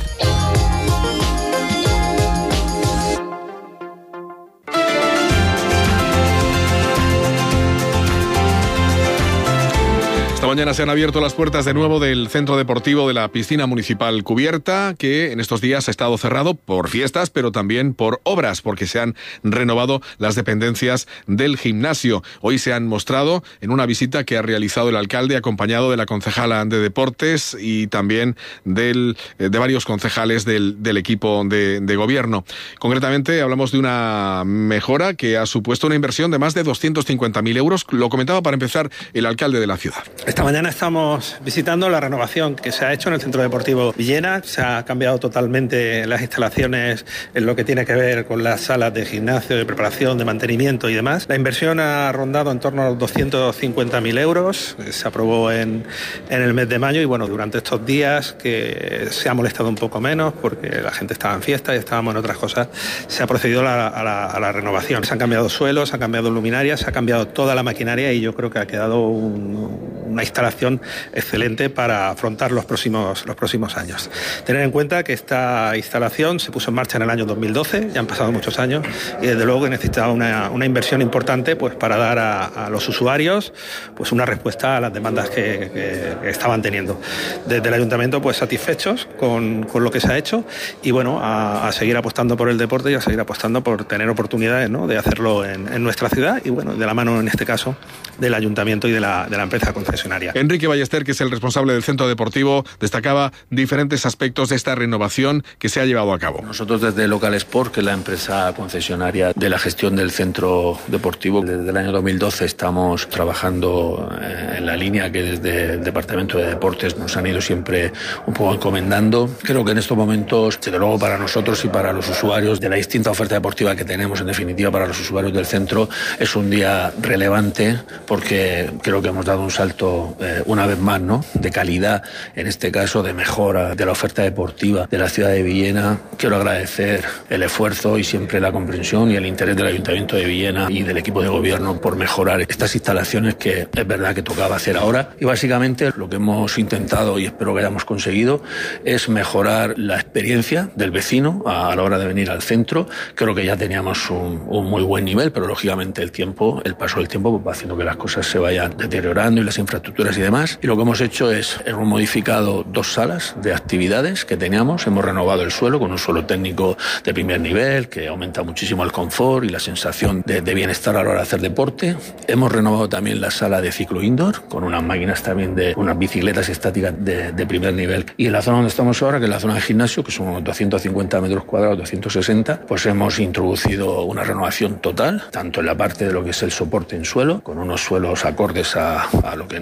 Esta mañana se han abierto las puertas de nuevo del centro deportivo de la piscina municipal cubierta, que en estos días ha estado cerrado por fiestas, pero también por obras, porque se han renovado las dependencias del gimnasio. Hoy se han mostrado en una visita que ha realizado el alcalde, acompañado de la concejala de deportes y también del, de varios concejales del, del equipo de, de gobierno. Concretamente hablamos de una mejora que ha supuesto una inversión de más de doscientos cincuenta mil euros. Lo comentaba para empezar el alcalde de la ciudad. Esta mañana estamos visitando la renovación que se ha hecho en el Centro Deportivo Villena. Se ha cambiado totalmente las instalaciones en lo que tiene que ver con las salas de gimnasio, de preparación, de mantenimiento y demás. La inversión ha rondado en torno a los doscientos cincuenta mil euros. Se aprobó en, en el mes de mayo y bueno, durante estos días que se ha molestado un poco menos porque la gente estaba en fiesta y estábamos en otras cosas, se ha procedido a la, a la, a la renovación. Se han cambiado suelos, se han cambiado luminarias, se ha cambiado toda la maquinaria y yo creo que ha quedado un, una instalación excelente para afrontar los próximos, los próximos años. Tener en cuenta que esta instalación se puso en marcha en el año dos mil doce, ya han pasado muchos años, y desde luego que necesitaba una, una inversión importante pues, para dar a, a los usuarios pues, una respuesta a las demandas que, que, que estaban teniendo. Desde el ayuntamiento, pues satisfechos con, con lo que se ha hecho y bueno, a, a seguir apostando por el deporte y a seguir apostando por tener oportunidades, ¿no?, de hacerlo en, en nuestra ciudad y bueno, de la mano en este caso del ayuntamiento y de la, de la empresa concesionaria. Enrique Ballester, que es el responsable del centro deportivo, destacaba diferentes aspectos de esta renovación que se ha llevado a cabo. Nosotros desde Local Sport, que es la empresa concesionaria de la gestión del centro deportivo, desde el año dos mil doce estamos trabajando en la línea que desde el Departamento de Deportes nos han ido siempre un poco encomendando. Creo que en estos momentos, desde luego para nosotros y para los usuarios de la distinta oferta deportiva que tenemos, en definitiva para los usuarios del centro, es un día relevante porque creo que hemos dado un salto eh, una vez más, ¿no?, de calidad, en este caso de mejora de la oferta deportiva de la ciudad de Villena. Quiero agradecer el esfuerzo y siempre la comprensión y el interés del Ayuntamiento de Villena y del equipo de gobierno por mejorar estas instalaciones que es verdad que tocaba hacer ahora. Y básicamente lo que hemos intentado y espero que hayamos conseguido es mejorar la experiencia del vecino a la hora de venir al centro. Creo que ya teníamos un, un muy buen nivel, pero lógicamente el tiempo, el paso del tiempo pues va haciendo que las cosas se vayan deteriorando y las infraestructuras y demás. Y lo que hemos hecho es, hemos modificado dos salas de actividades que teníamos, hemos renovado el suelo con un suelo técnico de primer nivel que aumenta muchísimo el confort y la sensación de, de bienestar a la hora de hacer deporte. Hemos renovado también la sala de ciclo indoor con unas máquinas también de unas bicicletas estáticas de, de primer nivel. Y en la zona donde estamos ahora, que es la zona de gimnasio, que son unos doscientos cincuenta metros cuadrados, doscientos sesenta, pues hemos introducido una renovación total, tanto en la parte de lo que es el soporte en suelo, con unos suelos acordes a, a lo que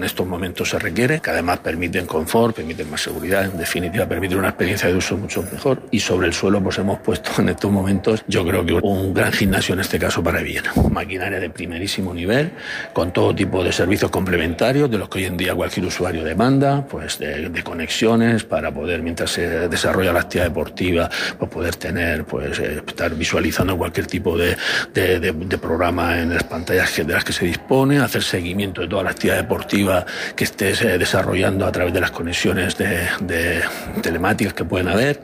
en estos momentos se requiere, que además permiten confort, permiten más seguridad, en definitiva permiten una experiencia de uso mucho mejor. Y sobre el suelo pues hemos puesto en estos momentos, yo creo que un gran gimnasio en este caso para Villena. Maquinaria de primerísimo nivel, con todo tipo de servicios complementarios de los que hoy en día cualquier usuario demanda, pues de, de conexiones para poder, mientras se desarrolla la actividad deportiva, pues poder tener, pues eh, estar visualizando cualquier tipo de, de, de, de programa en las pantallas de las que se dispone, hacer seguimiento de toda la actividad deportiva que estés eh, desarrollando a través de las conexiones de, de telemáticas que pueden haber.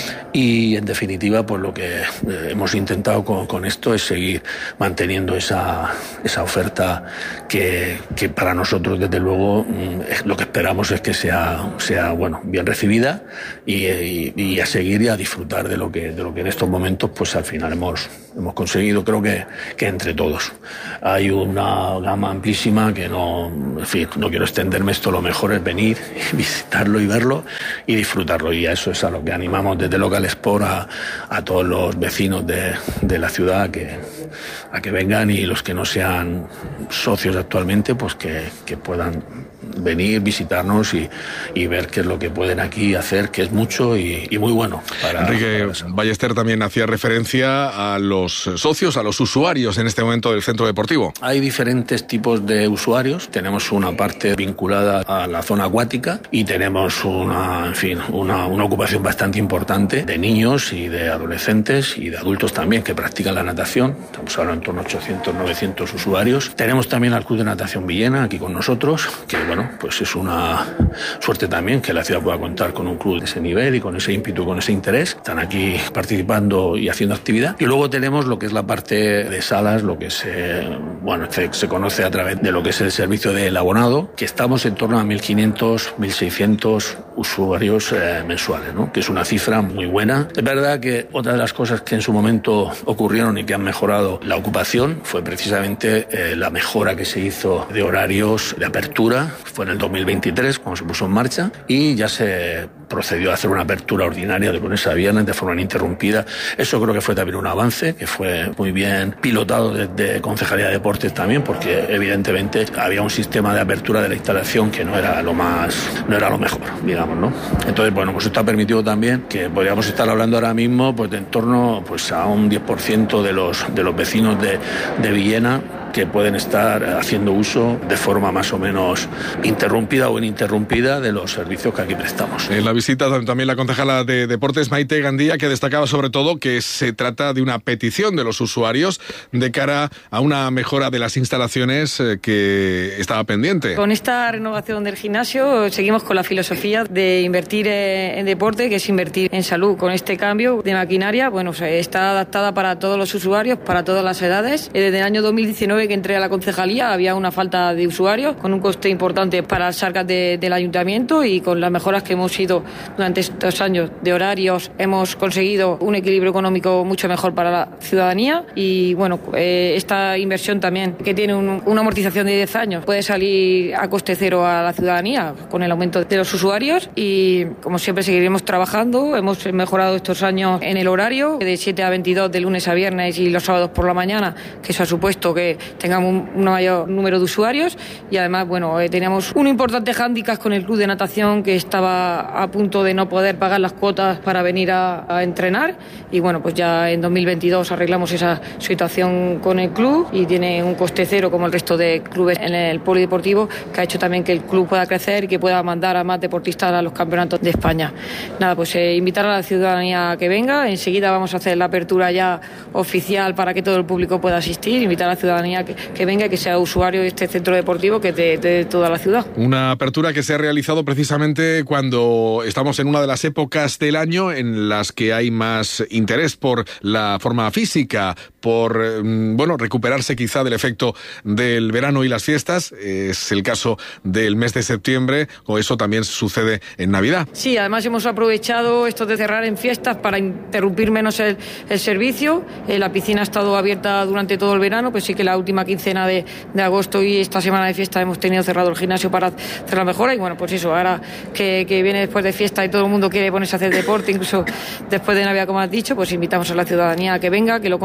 Y en definitiva, pues lo que eh, hemos intentado con, con esto es seguir manteniendo esa, esa oferta que, que para nosotros, desde luego, mm, lo que esperamos es que sea, sea bueno, bien recibida y, y, y a seguir y a disfrutar de lo que, de lo que en estos momentos, pues al final hemos, hemos conseguido, creo que, que entre todos. Hay una gama amplísima que no, en fin, no quiero extenderme esto, lo mejor es venir, visitarlo y verlo y disfrutarlo, y a eso es a lo que animamos desde Local Sport a, a todos los vecinos de, de la ciudad a que, a que vengan, y los que no sean socios actualmente pues que, que puedan venir, visitarnos y, y ver qué es lo que pueden aquí hacer, que es mucho y, y muy bueno. Para, Enrique para Ballester también hacía referencia a los socios, a los usuarios en este momento del centro deportivo. Hay diferentes tipos de usuarios. Tenemos una parte vinculada a la zona acuática y tenemos una, en fin, una, una ocupación bastante importante de niños y de adolescentes y de adultos también que practican la natación. Estamos hablando en torno a ochocientos, novecientos usuarios. Tenemos también al Club de Natación Villena aquí con nosotros, que bueno, pues es una suerte también que la ciudad pueda contar con un club de ese nivel y con ese ímpetu, con ese interés. Están aquí participando y haciendo actividad. Y luego tenemos lo que es la parte de salas, lo que se, bueno, se, se conoce a través de lo que es el servicio del abonado, que estamos en torno a mil quinientos, mil seiscientos usuarios eh, mensuales, ¿no? Que es una cifra muy buena. Es verdad que otra de las cosas que en su momento ocurrieron y que han mejorado la ocupación fue precisamente eh, la mejora que se hizo de horarios de apertura. Fue en el dos mil veintitrés cuando se puso en marcha y ya se procedió a hacer una apertura ordinaria de lunes a viernes de forma ininterrumpida. Eso creo que fue también un avance, que fue muy bien pilotado desde Concejalía de Deportes también, porque evidentemente había un sistema de apertura de la instalación que no era lo más, no era lo mejor, digamos, ¿no? Entonces, bueno, pues esto ha permitido también que podríamos estar hablando ahora mismo pues de en torno pues a un diez por ciento de los, de los vecinos de, de Villena que pueden estar haciendo uso de forma más o menos interrumpida o ininterrumpida de los servicios que aquí prestamos. En la visita también la concejala de Deportes, Maite Gandía, que destacaba sobre todo que se trata de una petición de los usuarios de cara a una mejora de las instalaciones que estaba pendiente. Con esta renovación del gimnasio seguimos con la filosofía de invertir en deporte, que es invertir en salud. Con este cambio de maquinaria, bueno, está adaptada para todos los usuarios, para todas las edades. Desde el año dos mil diecinueve que entré a la concejalía había una falta de usuarios con un coste importante para las arcas de, del ayuntamiento, y con las mejoras que hemos ido durante estos años de horarios hemos conseguido un equilibrio económico mucho mejor para la ciudadanía. Y bueno, eh, esta inversión también, que tiene un, una amortización de diez años, puede salir a coste cero a la ciudadanía con el aumento de los usuarios, y como siempre seguiremos trabajando. Hemos mejorado estos años en el horario de siete a veintidós de lunes a viernes y los sábados por la mañana, que eso ha supuesto que tengamos un, un mayor número de usuarios. Y además, bueno, eh, teníamos un importante hándicap con el club de natación, que estaba a punto de no poder pagar las cuotas para venir a, a entrenar, y bueno, pues ya en dos mil veintidós arreglamos esa situación con el club y tiene un coste cero como el resto de clubes en el polideportivo, que ha hecho también que el club pueda crecer y que pueda mandar a más deportistas a los campeonatos de España. Nada, pues eh, invitar a la ciudadanía a que venga. Enseguida vamos a hacer la apertura ya oficial para que todo el público pueda asistir. Invitar a la ciudadanía que, que venga y que sea usuario de este centro deportivo, que es de, de toda la ciudad. Una apertura que se ha realizado precisamente cuando estamos en una de las épocas del año en las que hay más interés por la forma física, por bueno, recuperarse quizá del efecto del verano y las fiestas. Es el caso del mes de septiembre, o eso también sucede en Navidad. Sí, además hemos aprovechado esto de cerrar en fiestas para interrumpir menos el, el servicio. Eh, la piscina ha estado abierta durante todo el verano, pues sí que la última quincena de, de agosto y esta semana de fiesta hemos tenido cerrado el gimnasio para hacer la mejora. Y bueno, pues eso, ahora que, que viene después de fiesta y todo el mundo quiere ponerse a hacer deporte, incluso después de Navidad, como has dicho, pues invitamos a la ciudadanía a que venga, que lo conozca, y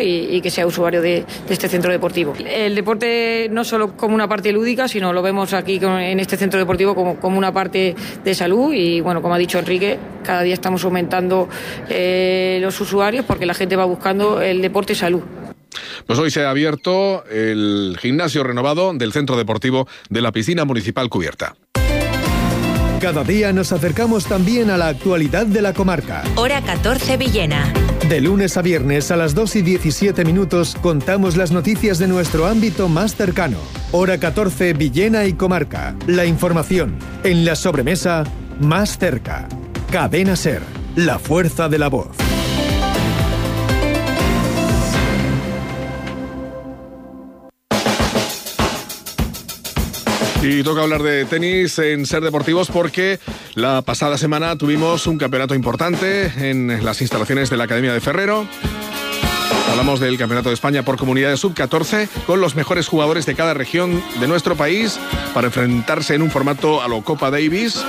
y, y que sea usuario de, de este centro deportivo. El deporte no solo como una parte lúdica, sino lo vemos aquí en este centro deportivo como, como una parte de salud y, bueno, como ha dicho Enrique, cada día estamos aumentando eh, los usuarios porque la gente va buscando el deporte y salud. Pues hoy se ha abierto el gimnasio renovado del Centro Deportivo de la Piscina Municipal Cubierta. Cada día nos acercamos también a la actualidad de la comarca. Hora catorce Villena. De lunes a viernes a las dos y diecisiete minutos contamos las noticias de nuestro ámbito más cercano. Hora catorce Villena y comarca. La información en la sobremesa más cerca. Cadena SER, la fuerza de la voz. Y toca hablar de tenis en Ser Deportivos porque la pasada semana tuvimos un campeonato importante en las instalaciones de la Academia de Ferrero. Hablamos del Campeonato de España por comunidades sub catorce con los mejores jugadores de cada región de nuestro país para enfrentarse en un formato a lo Copa Davis,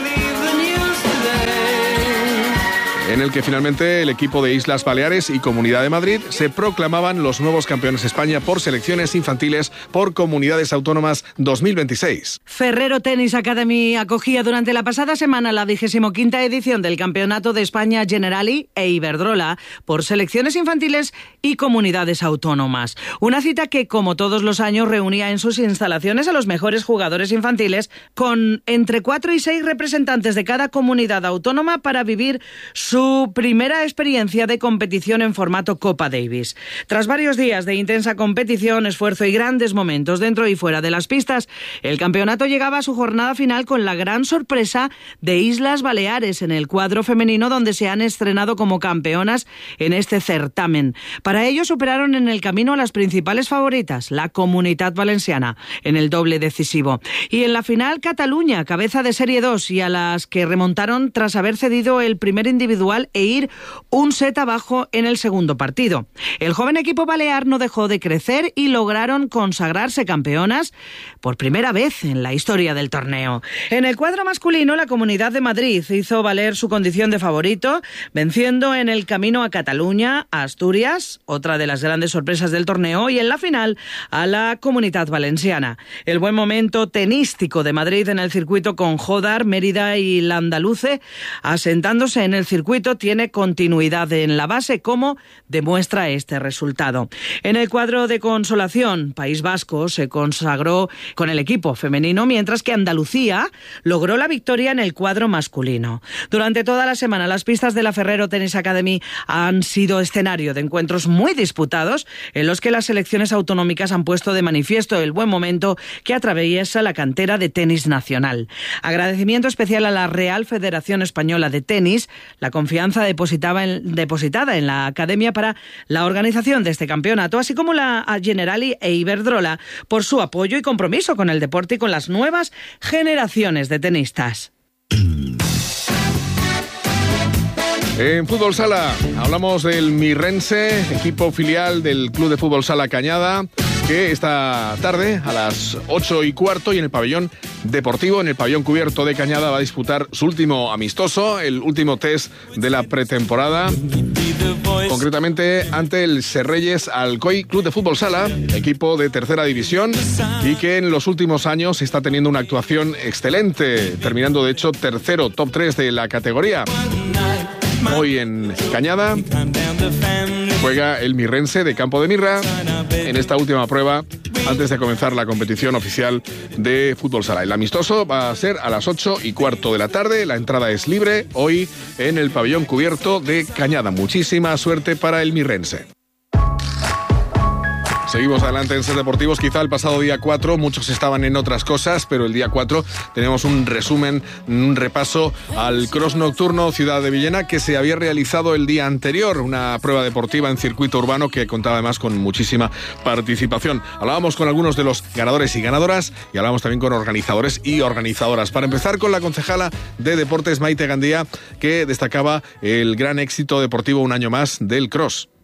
en el que finalmente el equipo de Islas Baleares y Comunidad de Madrid se proclamaban los nuevos campeones de España por selecciones infantiles por comunidades autónomas dos mil veintiséis. Ferrero Tennis Academy acogía durante la pasada semana la vigesimoquinta edición del Campeonato de España Generali e Iberdrola por selecciones infantiles y comunidades autónomas. Una cita que, como todos los años, reunía en sus instalaciones a los mejores jugadores infantiles con entre cuatro y seis representantes de cada comunidad autónoma para vivir su Su primera experiencia de competición en formato Copa Davis. Tras varios días de intensa competición, esfuerzo y grandes momentos dentro y fuera de las pistas, el campeonato llegaba a su jornada final con la gran sorpresa de Islas Baleares en el cuadro femenino, donde se han estrenado como campeonas en este certamen. Para ello superaron en el camino a las principales favoritas, la Comunitat Valenciana, en el doble decisivo. Y en la final, Cataluña, cabeza de Serie dos, y a las que remontaron tras haber cedido el primer individual e ir un set abajo en el segundo partido. El joven equipo balear no dejó de crecer y lograron consagrarse campeonas por primera vez en la historia del torneo. En el cuadro masculino, la Comunidad de Madrid hizo valer su condición de favorito, venciendo en el camino a Cataluña, a Asturias, otra de las grandes sorpresas del torneo, y en la final a la Comunitat Valenciana. El buen momento tenístico de Madrid en el circuito con Jodar, Mérida y Landaluce, asentándose en el circuito, tiene continuidad en la base, como demuestra este resultado. En el cuadro de consolación, País Vasco se consagró con el equipo femenino, mientras que Andalucía logró la victoria en el cuadro masculino. Durante toda la semana, las pistas de la Ferrero Tennis Academy han sido escenario de encuentros muy disputados, en los que las selecciones autonómicas han puesto de manifiesto el buen momento que atraviesa la cantera de tenis nacional. Agradecimiento especial a la Real Federación Española de Tenis, la confianza depositada en, depositada en la Academia para la organización de este campeonato, así como la Generali e Iberdrola por su apoyo y compromiso con el deporte y con las nuevas generaciones de tenistas. En Fútbol Sala hablamos del Mirrense, equipo filial del Club de Fútbol Sala Cañada, que esta tarde a las ocho y cuarto y en el pabellón deportivo, en el pabellón cubierto de Cañada, va a disputar su último amistoso, el último test de la pretemporada, concretamente ante el Serreyes Alcoy Club de Fútbol Sala, equipo de tercera división y que en los últimos años está teniendo una actuación excelente, terminando de hecho tercero, top tres de la categoría. Hoy en Cañada juega el Mirrense de Campo de Mirra en esta última prueba antes de comenzar la competición oficial de Fútbol Sala. El amistoso va a ser a las ocho y cuarto de la tarde. La entrada es libre hoy en el pabellón cubierto de Cañada. Muchísima suerte para el Mirrense. Seguimos adelante en Ser Deportivos. Quizá el pasado día cuatro muchos estaban en otras cosas, pero el día cuatro tenemos un resumen, un repaso al cross nocturno Ciudad de Villena que se había realizado el día anterior, una prueba deportiva en circuito urbano que contaba además con muchísima participación. Hablábamos con algunos de los ganadores y ganadoras y hablábamos también con organizadores y organizadoras. Para empezar con la concejala de Deportes, Maite Gandía, que destacaba el gran éxito deportivo un año más del cross.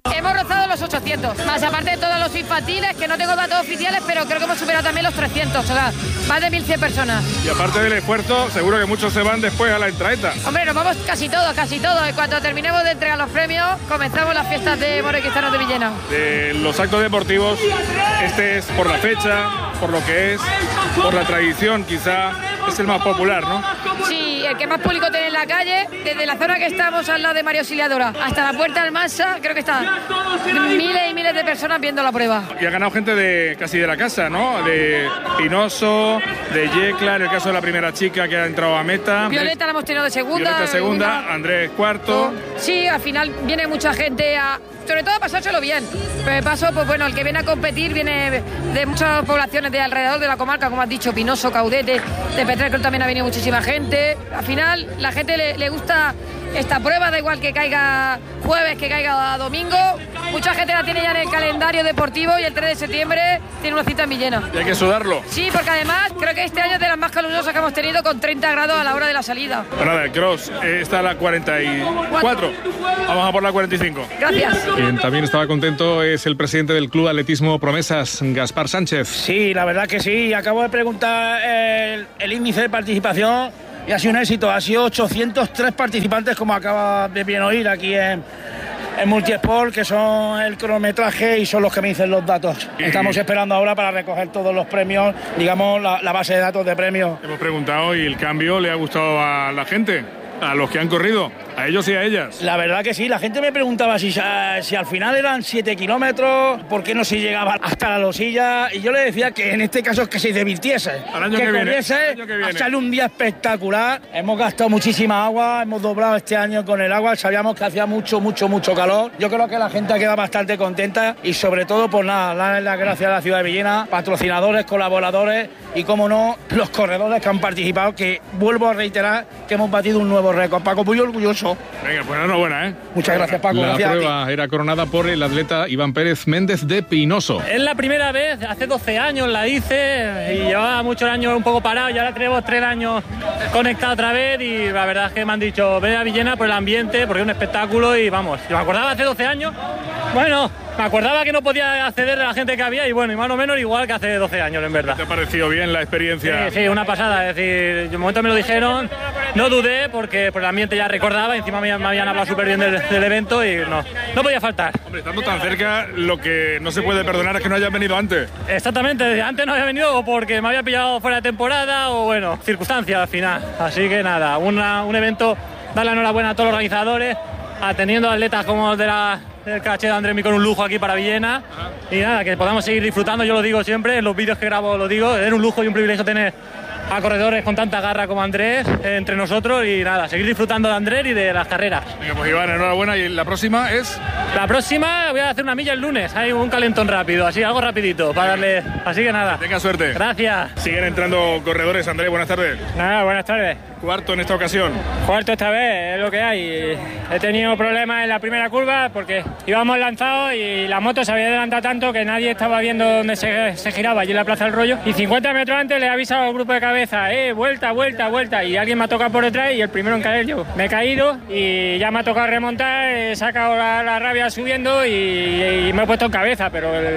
Hemos rozado los ochocientos, más aparte de todos los infantiles, que no tengo datos oficiales, pero creo que hemos superado también los trescientos, o sea, más de mil cien personas. Y aparte del esfuerzo, seguro que muchos se van después a la entraeta. Hombre, nos vamos casi todos, casi todos. Y cuando terminemos de entregar los premios, comenzamos las fiestas de morequizanos de Villena. De los actos deportivos, este es por la fecha, por lo que es, por la tradición, quizá es el más popular, ¿no? Sí, el que más público tiene en la calle, desde la zona que estamos al lado de María Auxiliadora hasta la Puerta del Mansa, creo que están miles y miles de personas viendo la prueba. Y ha ganado gente de casi de la casa, ¿no? De Pinoso, de Yecla, en el caso de la primera chica que ha entrado a meta. Violeta la hemos tenido de segunda. Violeta segunda, segunda. Andrés cuarto. Sí, al final viene mucha gente a... sobre todo a pasárselo bien. Pero de paso, pues bueno, el que viene a competir viene de muchas poblaciones de alrededor de la comarca, como has dicho, Pinoso, Caudete, de Petrer también ha venido muchísima gente. Al final, la gente le, le gusta esta prueba, da igual que caiga jueves, que caiga domingo. Mucha gente la tiene ya en el calendario deportivo y el tres de septiembre tiene una cita en Villena. Y hay que sudarlo. Sí, porque además creo que este año es de las más calurosas que hemos tenido, con treinta grados a la hora de la salida. Pues nada, el cross eh, está a la cuarenta y cuatro. Vamos a por la cuarenta y cinco. Gracias. Quien también estaba contento es el presidente del Club Atletismo Promesas, Gaspar Sánchez. Sí, la verdad que sí. Acabo de preguntar el, el índice de participación y ha sido un éxito. Ha sido ochocientos tres participantes, como acaba de bien oír aquí en, en Multisport, que son el cronometraje y son los que me dicen los datos. Estamos esperando ahora para recoger todos los premios, digamos, la, la base de datos de premios. Hemos preguntado y el cambio le ha gustado a la gente, a los que han corrido, a ellos y a ellas. La verdad que sí, la gente me preguntaba si, si al final eran siete kilómetros, por qué no se llegaba hasta la Losilla, y yo le decía que en este caso es que se divirtiese, al año que, que corriese, viene, a echarle un día espectacular. Hemos gastado muchísima agua, hemos doblado este año con el agua, sabíamos que hacía mucho, mucho, mucho calor. Yo creo que la gente ha quedado bastante contenta y sobre todo, pues nada, darle las gracias a la ciudad de Villena, patrocinadores, colaboradores y, como no, los corredores que han participado, que vuelvo a reiterar que hemos batido un nuevo récord. Paco, muy orgulloso. Venga, pues enhorabuena, ¿eh? Muchas gracias, Paco. La gracias prueba era coronada por el atleta Iván Pérez Méndez de Pinoso. Es la primera vez, hace doce años la hice y llevaba muchos años un poco parado y ahora tenemos tres años conectado otra vez y la verdad es que me han dicho, ve a Villena por el ambiente, porque es un espectáculo y vamos. Yo me acordaba hace doce años, bueno, me acordaba que no podía acceder a la gente que había y bueno, y más o menos igual que hace doce años, en verdad. ¿Te ha parecido bien la experiencia? Sí, sí, una pasada, es decir, de momento me lo dijeron, no dudé porque por el ambiente ya recordaba, encima me, me habían hablado súper bien del, del evento y no, no podía faltar. Hombre, estando tan cerca, lo que no se puede perdonar es que no hayas venido antes. Exactamente, antes no había venido o porque me había pillado fuera de temporada o bueno, circunstancias al final. Así que nada, una, un evento, dar la enhorabuena a todos los organizadores, atendiendo a atletas como el de la... el caché de Andrés con un lujo aquí para Villena. Ajá. Y nada, que podamos seguir disfrutando, yo lo digo siempre, en los vídeos que grabo lo digo, es un lujo y un privilegio tener a corredores con tanta garra como Andrés eh, entre nosotros y nada, seguir disfrutando de Andrés y de las carreras. Venga, pues Iván, enhorabuena. ¿Y la próxima es? La próxima voy a hacer una milla el lunes, hay un calentón rápido, así, algo rapidito para darle, así que nada. Tenga suerte. Gracias. Siguen entrando corredores. Andrés, buenas tardes. Nada, buenas tardes. Cuarto en esta ocasión. Cuarto esta vez, es lo que hay. He tenido problemas en la primera curva porque íbamos lanzados y la moto se había adelantado tanto que nadie estaba viendo dónde se, se giraba, allí en la Plaza del Rollo. Y cincuenta metros antes le he avisado al grupo de cabeza, eh, vuelta, vuelta, vuelta. Y alguien me ha tocado por detrás y el primero en caer yo. Me he caído y ya me ha tocado remontar, he sacado la, la rabia subiendo y, y me he puesto en cabeza, pero el,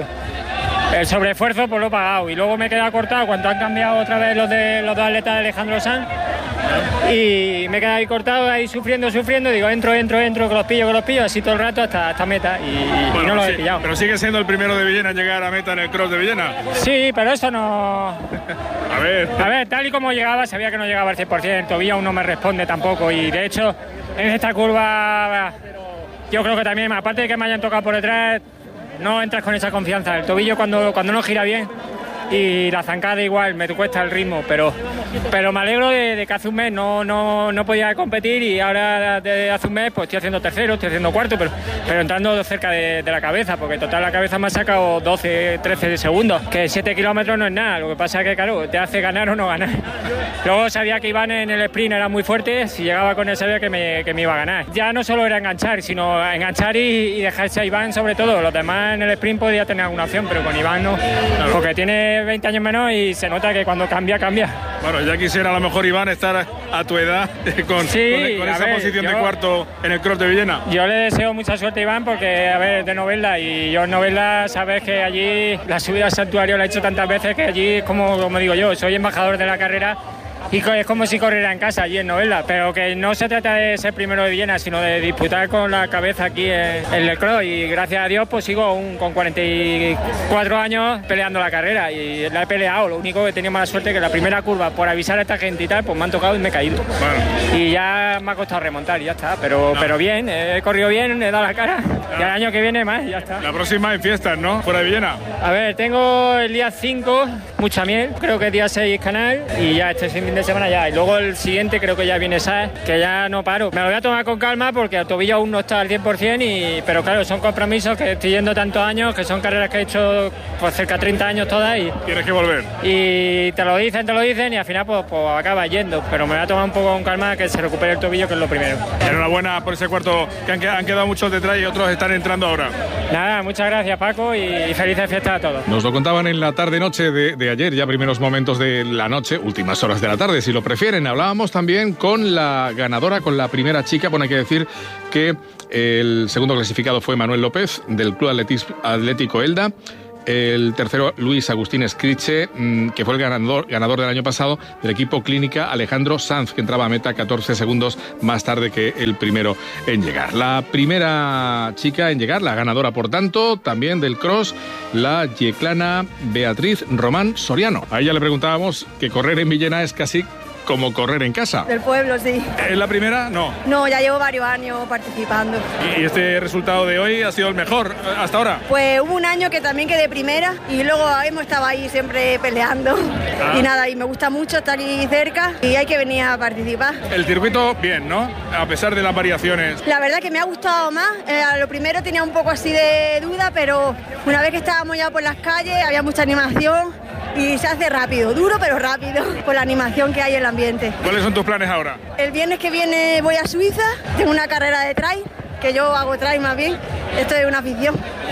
el sobreesfuerzo pues lo he pagado. Y luego me he quedado cortado cuando han cambiado otra vez los, de, los dos atletas de Alejandro Sanz. Y me he quedado ahí cortado, ahí sufriendo, sufriendo, digo, entro, entro, entro, que los pillo, que los pillo, así todo el rato hasta, hasta meta y, bueno, y no los sí, he pillado. Pero sigue siendo el primero de Villena en llegar a meta en el cross de Villena. Sí, pero eso no... A ver... A ver, tal y como llegaba, sabía que no llegaba al cien por ciento, todavía aún no me responde tampoco y de hecho, en esta curva, yo creo que también, aparte de que me hayan tocado por detrás, no entras con esa confianza. El tobillo cuando, cuando no gira bien y la zancada igual, me cuesta el ritmo, pero, pero me alegro de, de que hace un mes no, no, no podía competir y ahora de hace un mes pues estoy haciendo tercero, estoy haciendo cuarto, pero, pero entrando cerca de, de la cabeza, porque total la cabeza me ha sacado doce, trece segundos, que siete kilómetros no es nada, lo que pasa es que claro, te hace ganar o no ganar. Luego sabía que Iván en el sprint era muy fuerte, si llegaba con él sabía que me, que me iba a ganar. Ya no solo era enganchar, sino enganchar y, y dejarse a Iván sobre todo, los demás en el sprint podía tener alguna opción, pero con Iván no, porque tiene veinte años menos y se nota que cuando cambia, cambia. Bueno, Claro, ya quisiera a lo mejor Iván estar a tu edad con, sí, con, con esa ver, posición yo, de cuarto en el Cross de Villena. Yo le deseo mucha suerte a Iván porque, a ver, es de Novelda y yo en Novelda sabes que allí la subida al santuario la he hecho tantas veces que allí, como, como digo yo, soy embajador de la carrera. Y es como si corriera en casa allí en Novelda, pero que no se trata de ser primero de Villena, sino de disputar con la cabeza aquí en, en el cross. Y gracias a Dios pues sigo un, con cuarenta y cuatro años peleando la carrera y la he peleado. Lo único que he tenido mala suerte es que la primera curva, por avisar a esta gente y tal, pues me han tocado y me he caído. Bueno. Y ya me ha costado remontar y ya está, pero, no. pero bien, he corrido bien, he dado la cara. No. Y el año que viene más, ya está. La próxima en fiestas, ¿no? Fuera de Villena. A ver, tengo el día cinco, mucha miel, creo que el día seis canal y ya este fin de semana ya. Y luego el siguiente creo que ya viene S A E, que ya no paro. Me lo voy a tomar con calma porque el tobillo aún no está al cien por ciento, y, pero claro, son compromisos que estoy yendo tantos años, que son carreras que he hecho por cerca de treinta años todas y... Tienes que volver. Y te lo dicen, te lo dicen y al final pues, pues acaba yendo. Pero me voy a tomar un poco con calma que se recupere el tobillo, que es lo primero. Enhorabuena por ese cuarto, que han, han quedado muchos detrás y otros están entrando ahora. Nada, muchas gracias Paco y, y felices fiestas a todos. Nos lo contaban en la tarde-noche de, de ayer, ya primeros momentos de la noche, últimas horas de la tarde, si lo prefieren. Hablábamos también con la ganadora, con la primera chica. Bueno, hay que decir que el segundo clasificado fue Manuel López, del Club Atletis, Atlético Elda. El tercero, Luis Agustín Escriche, que fue el ganador, ganador del año pasado del equipo Clínica Alejandro Sanz, que entraba a meta catorce segundos más tarde que el primero en llegar. La primera chica en llegar, la ganadora, por tanto, también del cross, la yeclana Beatriz Román Soriano. A ella le preguntábamos que correr en Villena es casi como correr en casa. Del pueblo, sí. ¿Es la primera? No. No, ya llevo varios años participando. ¿Y este resultado de hoy ha sido el mejor hasta ahora? Pues hubo un año que también quedé primera y luego hemos estado ahí siempre peleando. Ah. Y nada, y me gusta mucho estar ahí cerca y hay que venir a participar. El circuito, bien, ¿no? A pesar de las variaciones. La verdad que me ha gustado más. Eh, a lo primero tenía un poco así de duda, pero una vez que estábamos ya por las calles había mucha animación y se hace rápido, duro pero rápido, por la animación que hay en el ambiente. ¿Cuáles son tus planes ahora? El viernes que viene voy a Suiza, tengo una carrera de trail, que yo hago trail más bien, esto es una afición.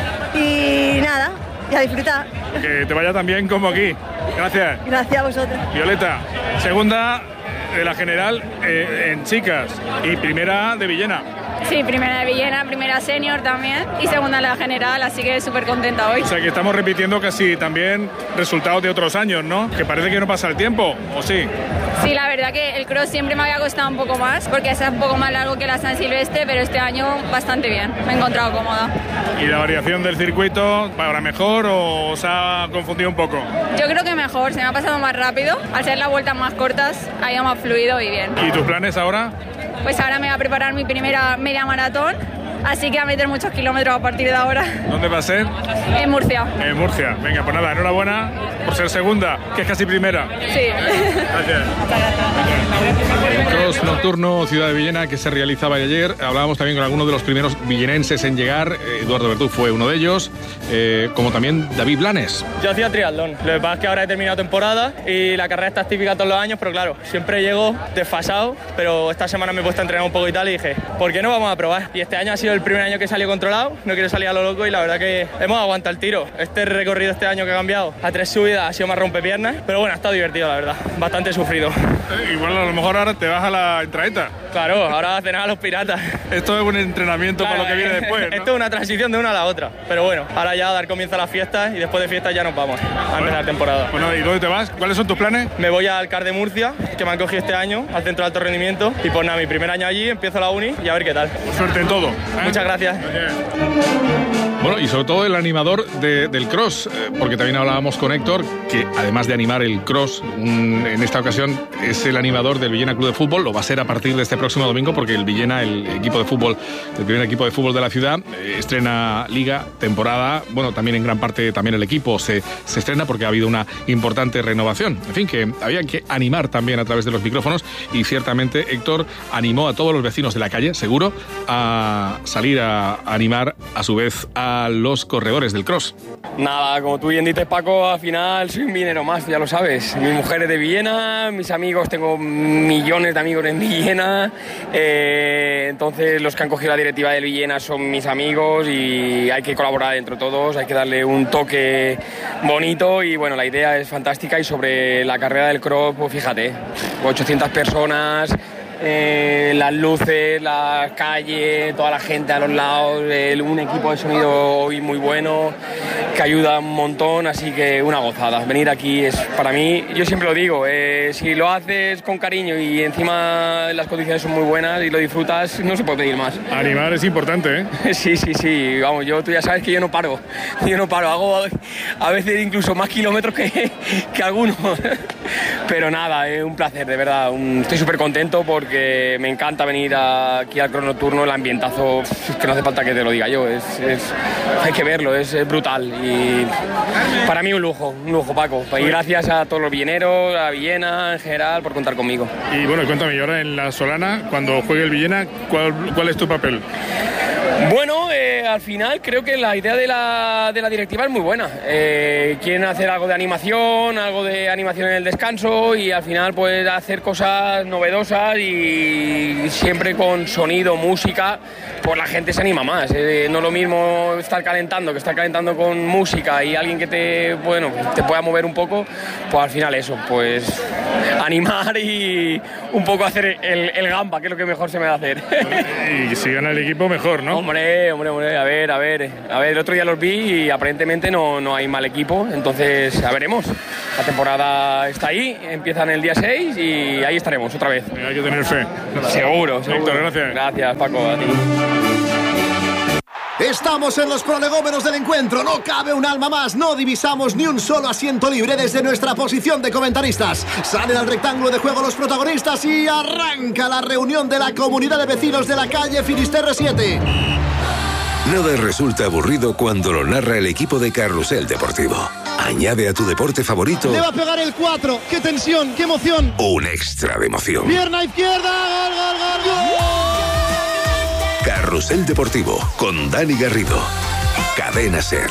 Y nada, y a disfrutar. Que te vaya tan bien como aquí. Gracias. Gracias a vosotros. Violeta, segunda de la general eh, en chicas y primera de Villena. Sí, primera de Villena, primera senior también y segunda en la general, así que súper contenta hoy. O sea que estamos repitiendo casi también resultados de otros años, ¿no? Que parece que no pasa el tiempo, ¿o sí? Sí, la verdad que el cross siempre me había costado un poco más porque es un poco más largo que la San Silvestre, pero este año bastante bien, me he encontrado cómoda. ¿Y la variación del circuito para mejor o os ha confundido un poco? Yo creo que mejor, se me ha pasado más rápido, al ser las vueltas más cortas ha ido más fluido y bien. ¿Y tus planes ahora? Pues ahora me voy a preparar mi primera media maratón, así que a meter muchos kilómetros a partir de ahora. ¿Dónde va a ser? En Murcia. En Murcia. Venga, pues nada, enhorabuena por ser segunda, que es casi primera. Sí. Gracias. El cross nocturno Ciudad de Villena que se realizaba ayer. Hablábamos también con algunos de los primeros villenenses en llegar. Eduardo Bertú fue uno de ellos, eh, como también David Blanes. Yo hacía triatlón. Lo que pasa es que ahora he terminado temporada y la carrera está típica todos los años, pero claro, siempre llego desfasado, pero esta semana me he puesto a entrenar un poco y tal y dije, ¿por qué no vamos a probar? Y este año ha sido el primer año que he salido controlado, no quiero salir a lo loco y la verdad que hemos aguantado el tiro. Este recorrido este año que ha cambiado a tres subidas ha sido más rompepiernas, pero bueno, ha estado divertido la verdad, bastante sufrido. Eh, igual a lo mejor ahora te vas a la entraeta. Claro, ahora a cenar a los piratas. Esto es un entrenamiento claro, para lo que viene después, ¿no? Esto es una transición de una a la otra, pero bueno, ahora ya a dar comienzo a las fiestas y después de fiestas ya nos vamos a bueno, empezar la temporada. Bueno, ¿y dónde te vas? ¿Cuáles son tus planes? Me voy al C A R de Murcia, que me han cogido este año, al Centro de Alto Rendimiento, y pues nada, mi primer año allí, empiezo la uni y a ver qué tal. Suerte en todo. ¿eh? Muchas gracias. Bueno, y sobre todo el animador de, del cross, eh, porque también hablábamos con Héctor, que además de animar el cross, un, en esta ocasión es el animador del Villena Club de Fútbol, lo va a ser a partir de este próximo domingo, porque el Villena, el equipo de fútbol, el primer equipo de fútbol de la ciudad, eh, estrena liga, temporada, bueno, también en gran parte también el equipo se, se estrena porque ha habido una importante renovación. En fin, que había que animar también a través de los micrófonos y ciertamente Héctor animó a todos los vecinos de la calle, seguro, a salir a animar a su vez a los corredores del cross. Nada, como tú bien dices, Paco, al final soy un villenero más, ya lo sabes. Mi mujer es de Villena, mis amigos, tengo millones de amigos en Villena. Eh, Eh, entonces los que han cogido la directiva del Villena son mis amigos y hay que colaborar entre todos, hay que darle un toque bonito y bueno, la idea es fantástica. Y sobre la carrera del cross, pues fíjate, ochocientas personas, eh, las luces, la calle, toda la gente a los lados, el, un equipo de sonido hoy muy bueno que ayuda un montón, así que una gozada. Venir aquí es para mí, yo siempre lo digo, eh, si lo haces con cariño y encima las condiciones son muy buenas y lo disfrutas, no se puede pedir más. Animar es importante, ¿eh? Sí, sí, sí, vamos, yo tú ya sabes que yo no paro, yo no paro, hago a veces incluso más kilómetros que, que algunos, pero nada, es un placer, de verdad, un, estoy súper contento porque me encanta venir a, aquí al cross nocturno, el ambientazo, es que no hace falta que te lo diga yo, es, es, hay que verlo, es, es brutal. Y para mí un lujo, un lujo, Paco. Y gracias a todos los villeneros, a Villena en general, por contar conmigo. Y bueno, cuéntame, y ahora en la Solana, cuando juegue el Villena, ¿cuál, cuál es tu papel? Bueno, eh, al final creo que la idea de la, de la directiva es muy buena. Eh, quieren hacer algo de animación, algo de animación en el descanso y al final pues hacer cosas novedosas y siempre con sonido, música, pues la gente se anima más. Eh, no es lo mismo estar calentando que estar calentando con música y alguien que te, bueno, te pueda mover un poco, pues al final eso, pues animar y un poco hacer el, el gamba, que es lo que mejor se me da hacer. Y si gana el equipo, mejor, ¿no? Hombre, hombre, hombre, a ver, a ver, a ver, el otro día los vi y aparentemente no, no hay mal equipo, entonces ya veremos. La temporada está ahí, empiezan el día seis y ahí estaremos otra vez. Hay que tener fe. Seguro, seguro. Héctor, gracias. Gracias, Paco, a ti. Estamos en los prolegómenos del encuentro, no cabe un alma más, no divisamos ni un solo asiento libre desde nuestra posición de comentaristas. Salen al rectángulo de juego los protagonistas y arranca la reunión de la comunidad de vecinos de la calle Finisterre siete. Nada resulta aburrido cuando lo narra el equipo de Carrusel Deportivo. Añade a tu deporte favorito le va a pegar el cuatro, qué tensión, qué emoción, un extra de emoción. Pierna izquierda, gol, gol, gol, gol. Carrusel Deportivo, con Dani Garrido. Cadena SER.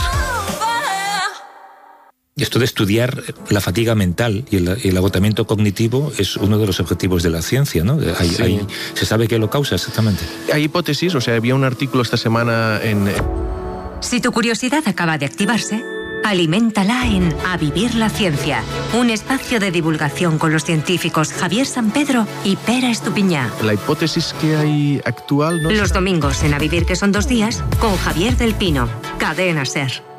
Esto de estudiar la fatiga mental y el, el agotamiento cognitivo es uno de los objetivos de la ciencia, ¿no? Hay, sí. hay, ¿Se sabe qué lo causa exactamente? Hay hipótesis, o sea, había un artículo esta semana en... Si tu curiosidad acaba de activarse, aliméntala en A Vivir la Ciencia, un espacio de divulgación con los científicos Javier Sampedro y Pera Estupiñá. La hipótesis que hay actual... ¿no? Los domingos en A Vivir, que son dos días, con Javier del Pino. Cadena SER.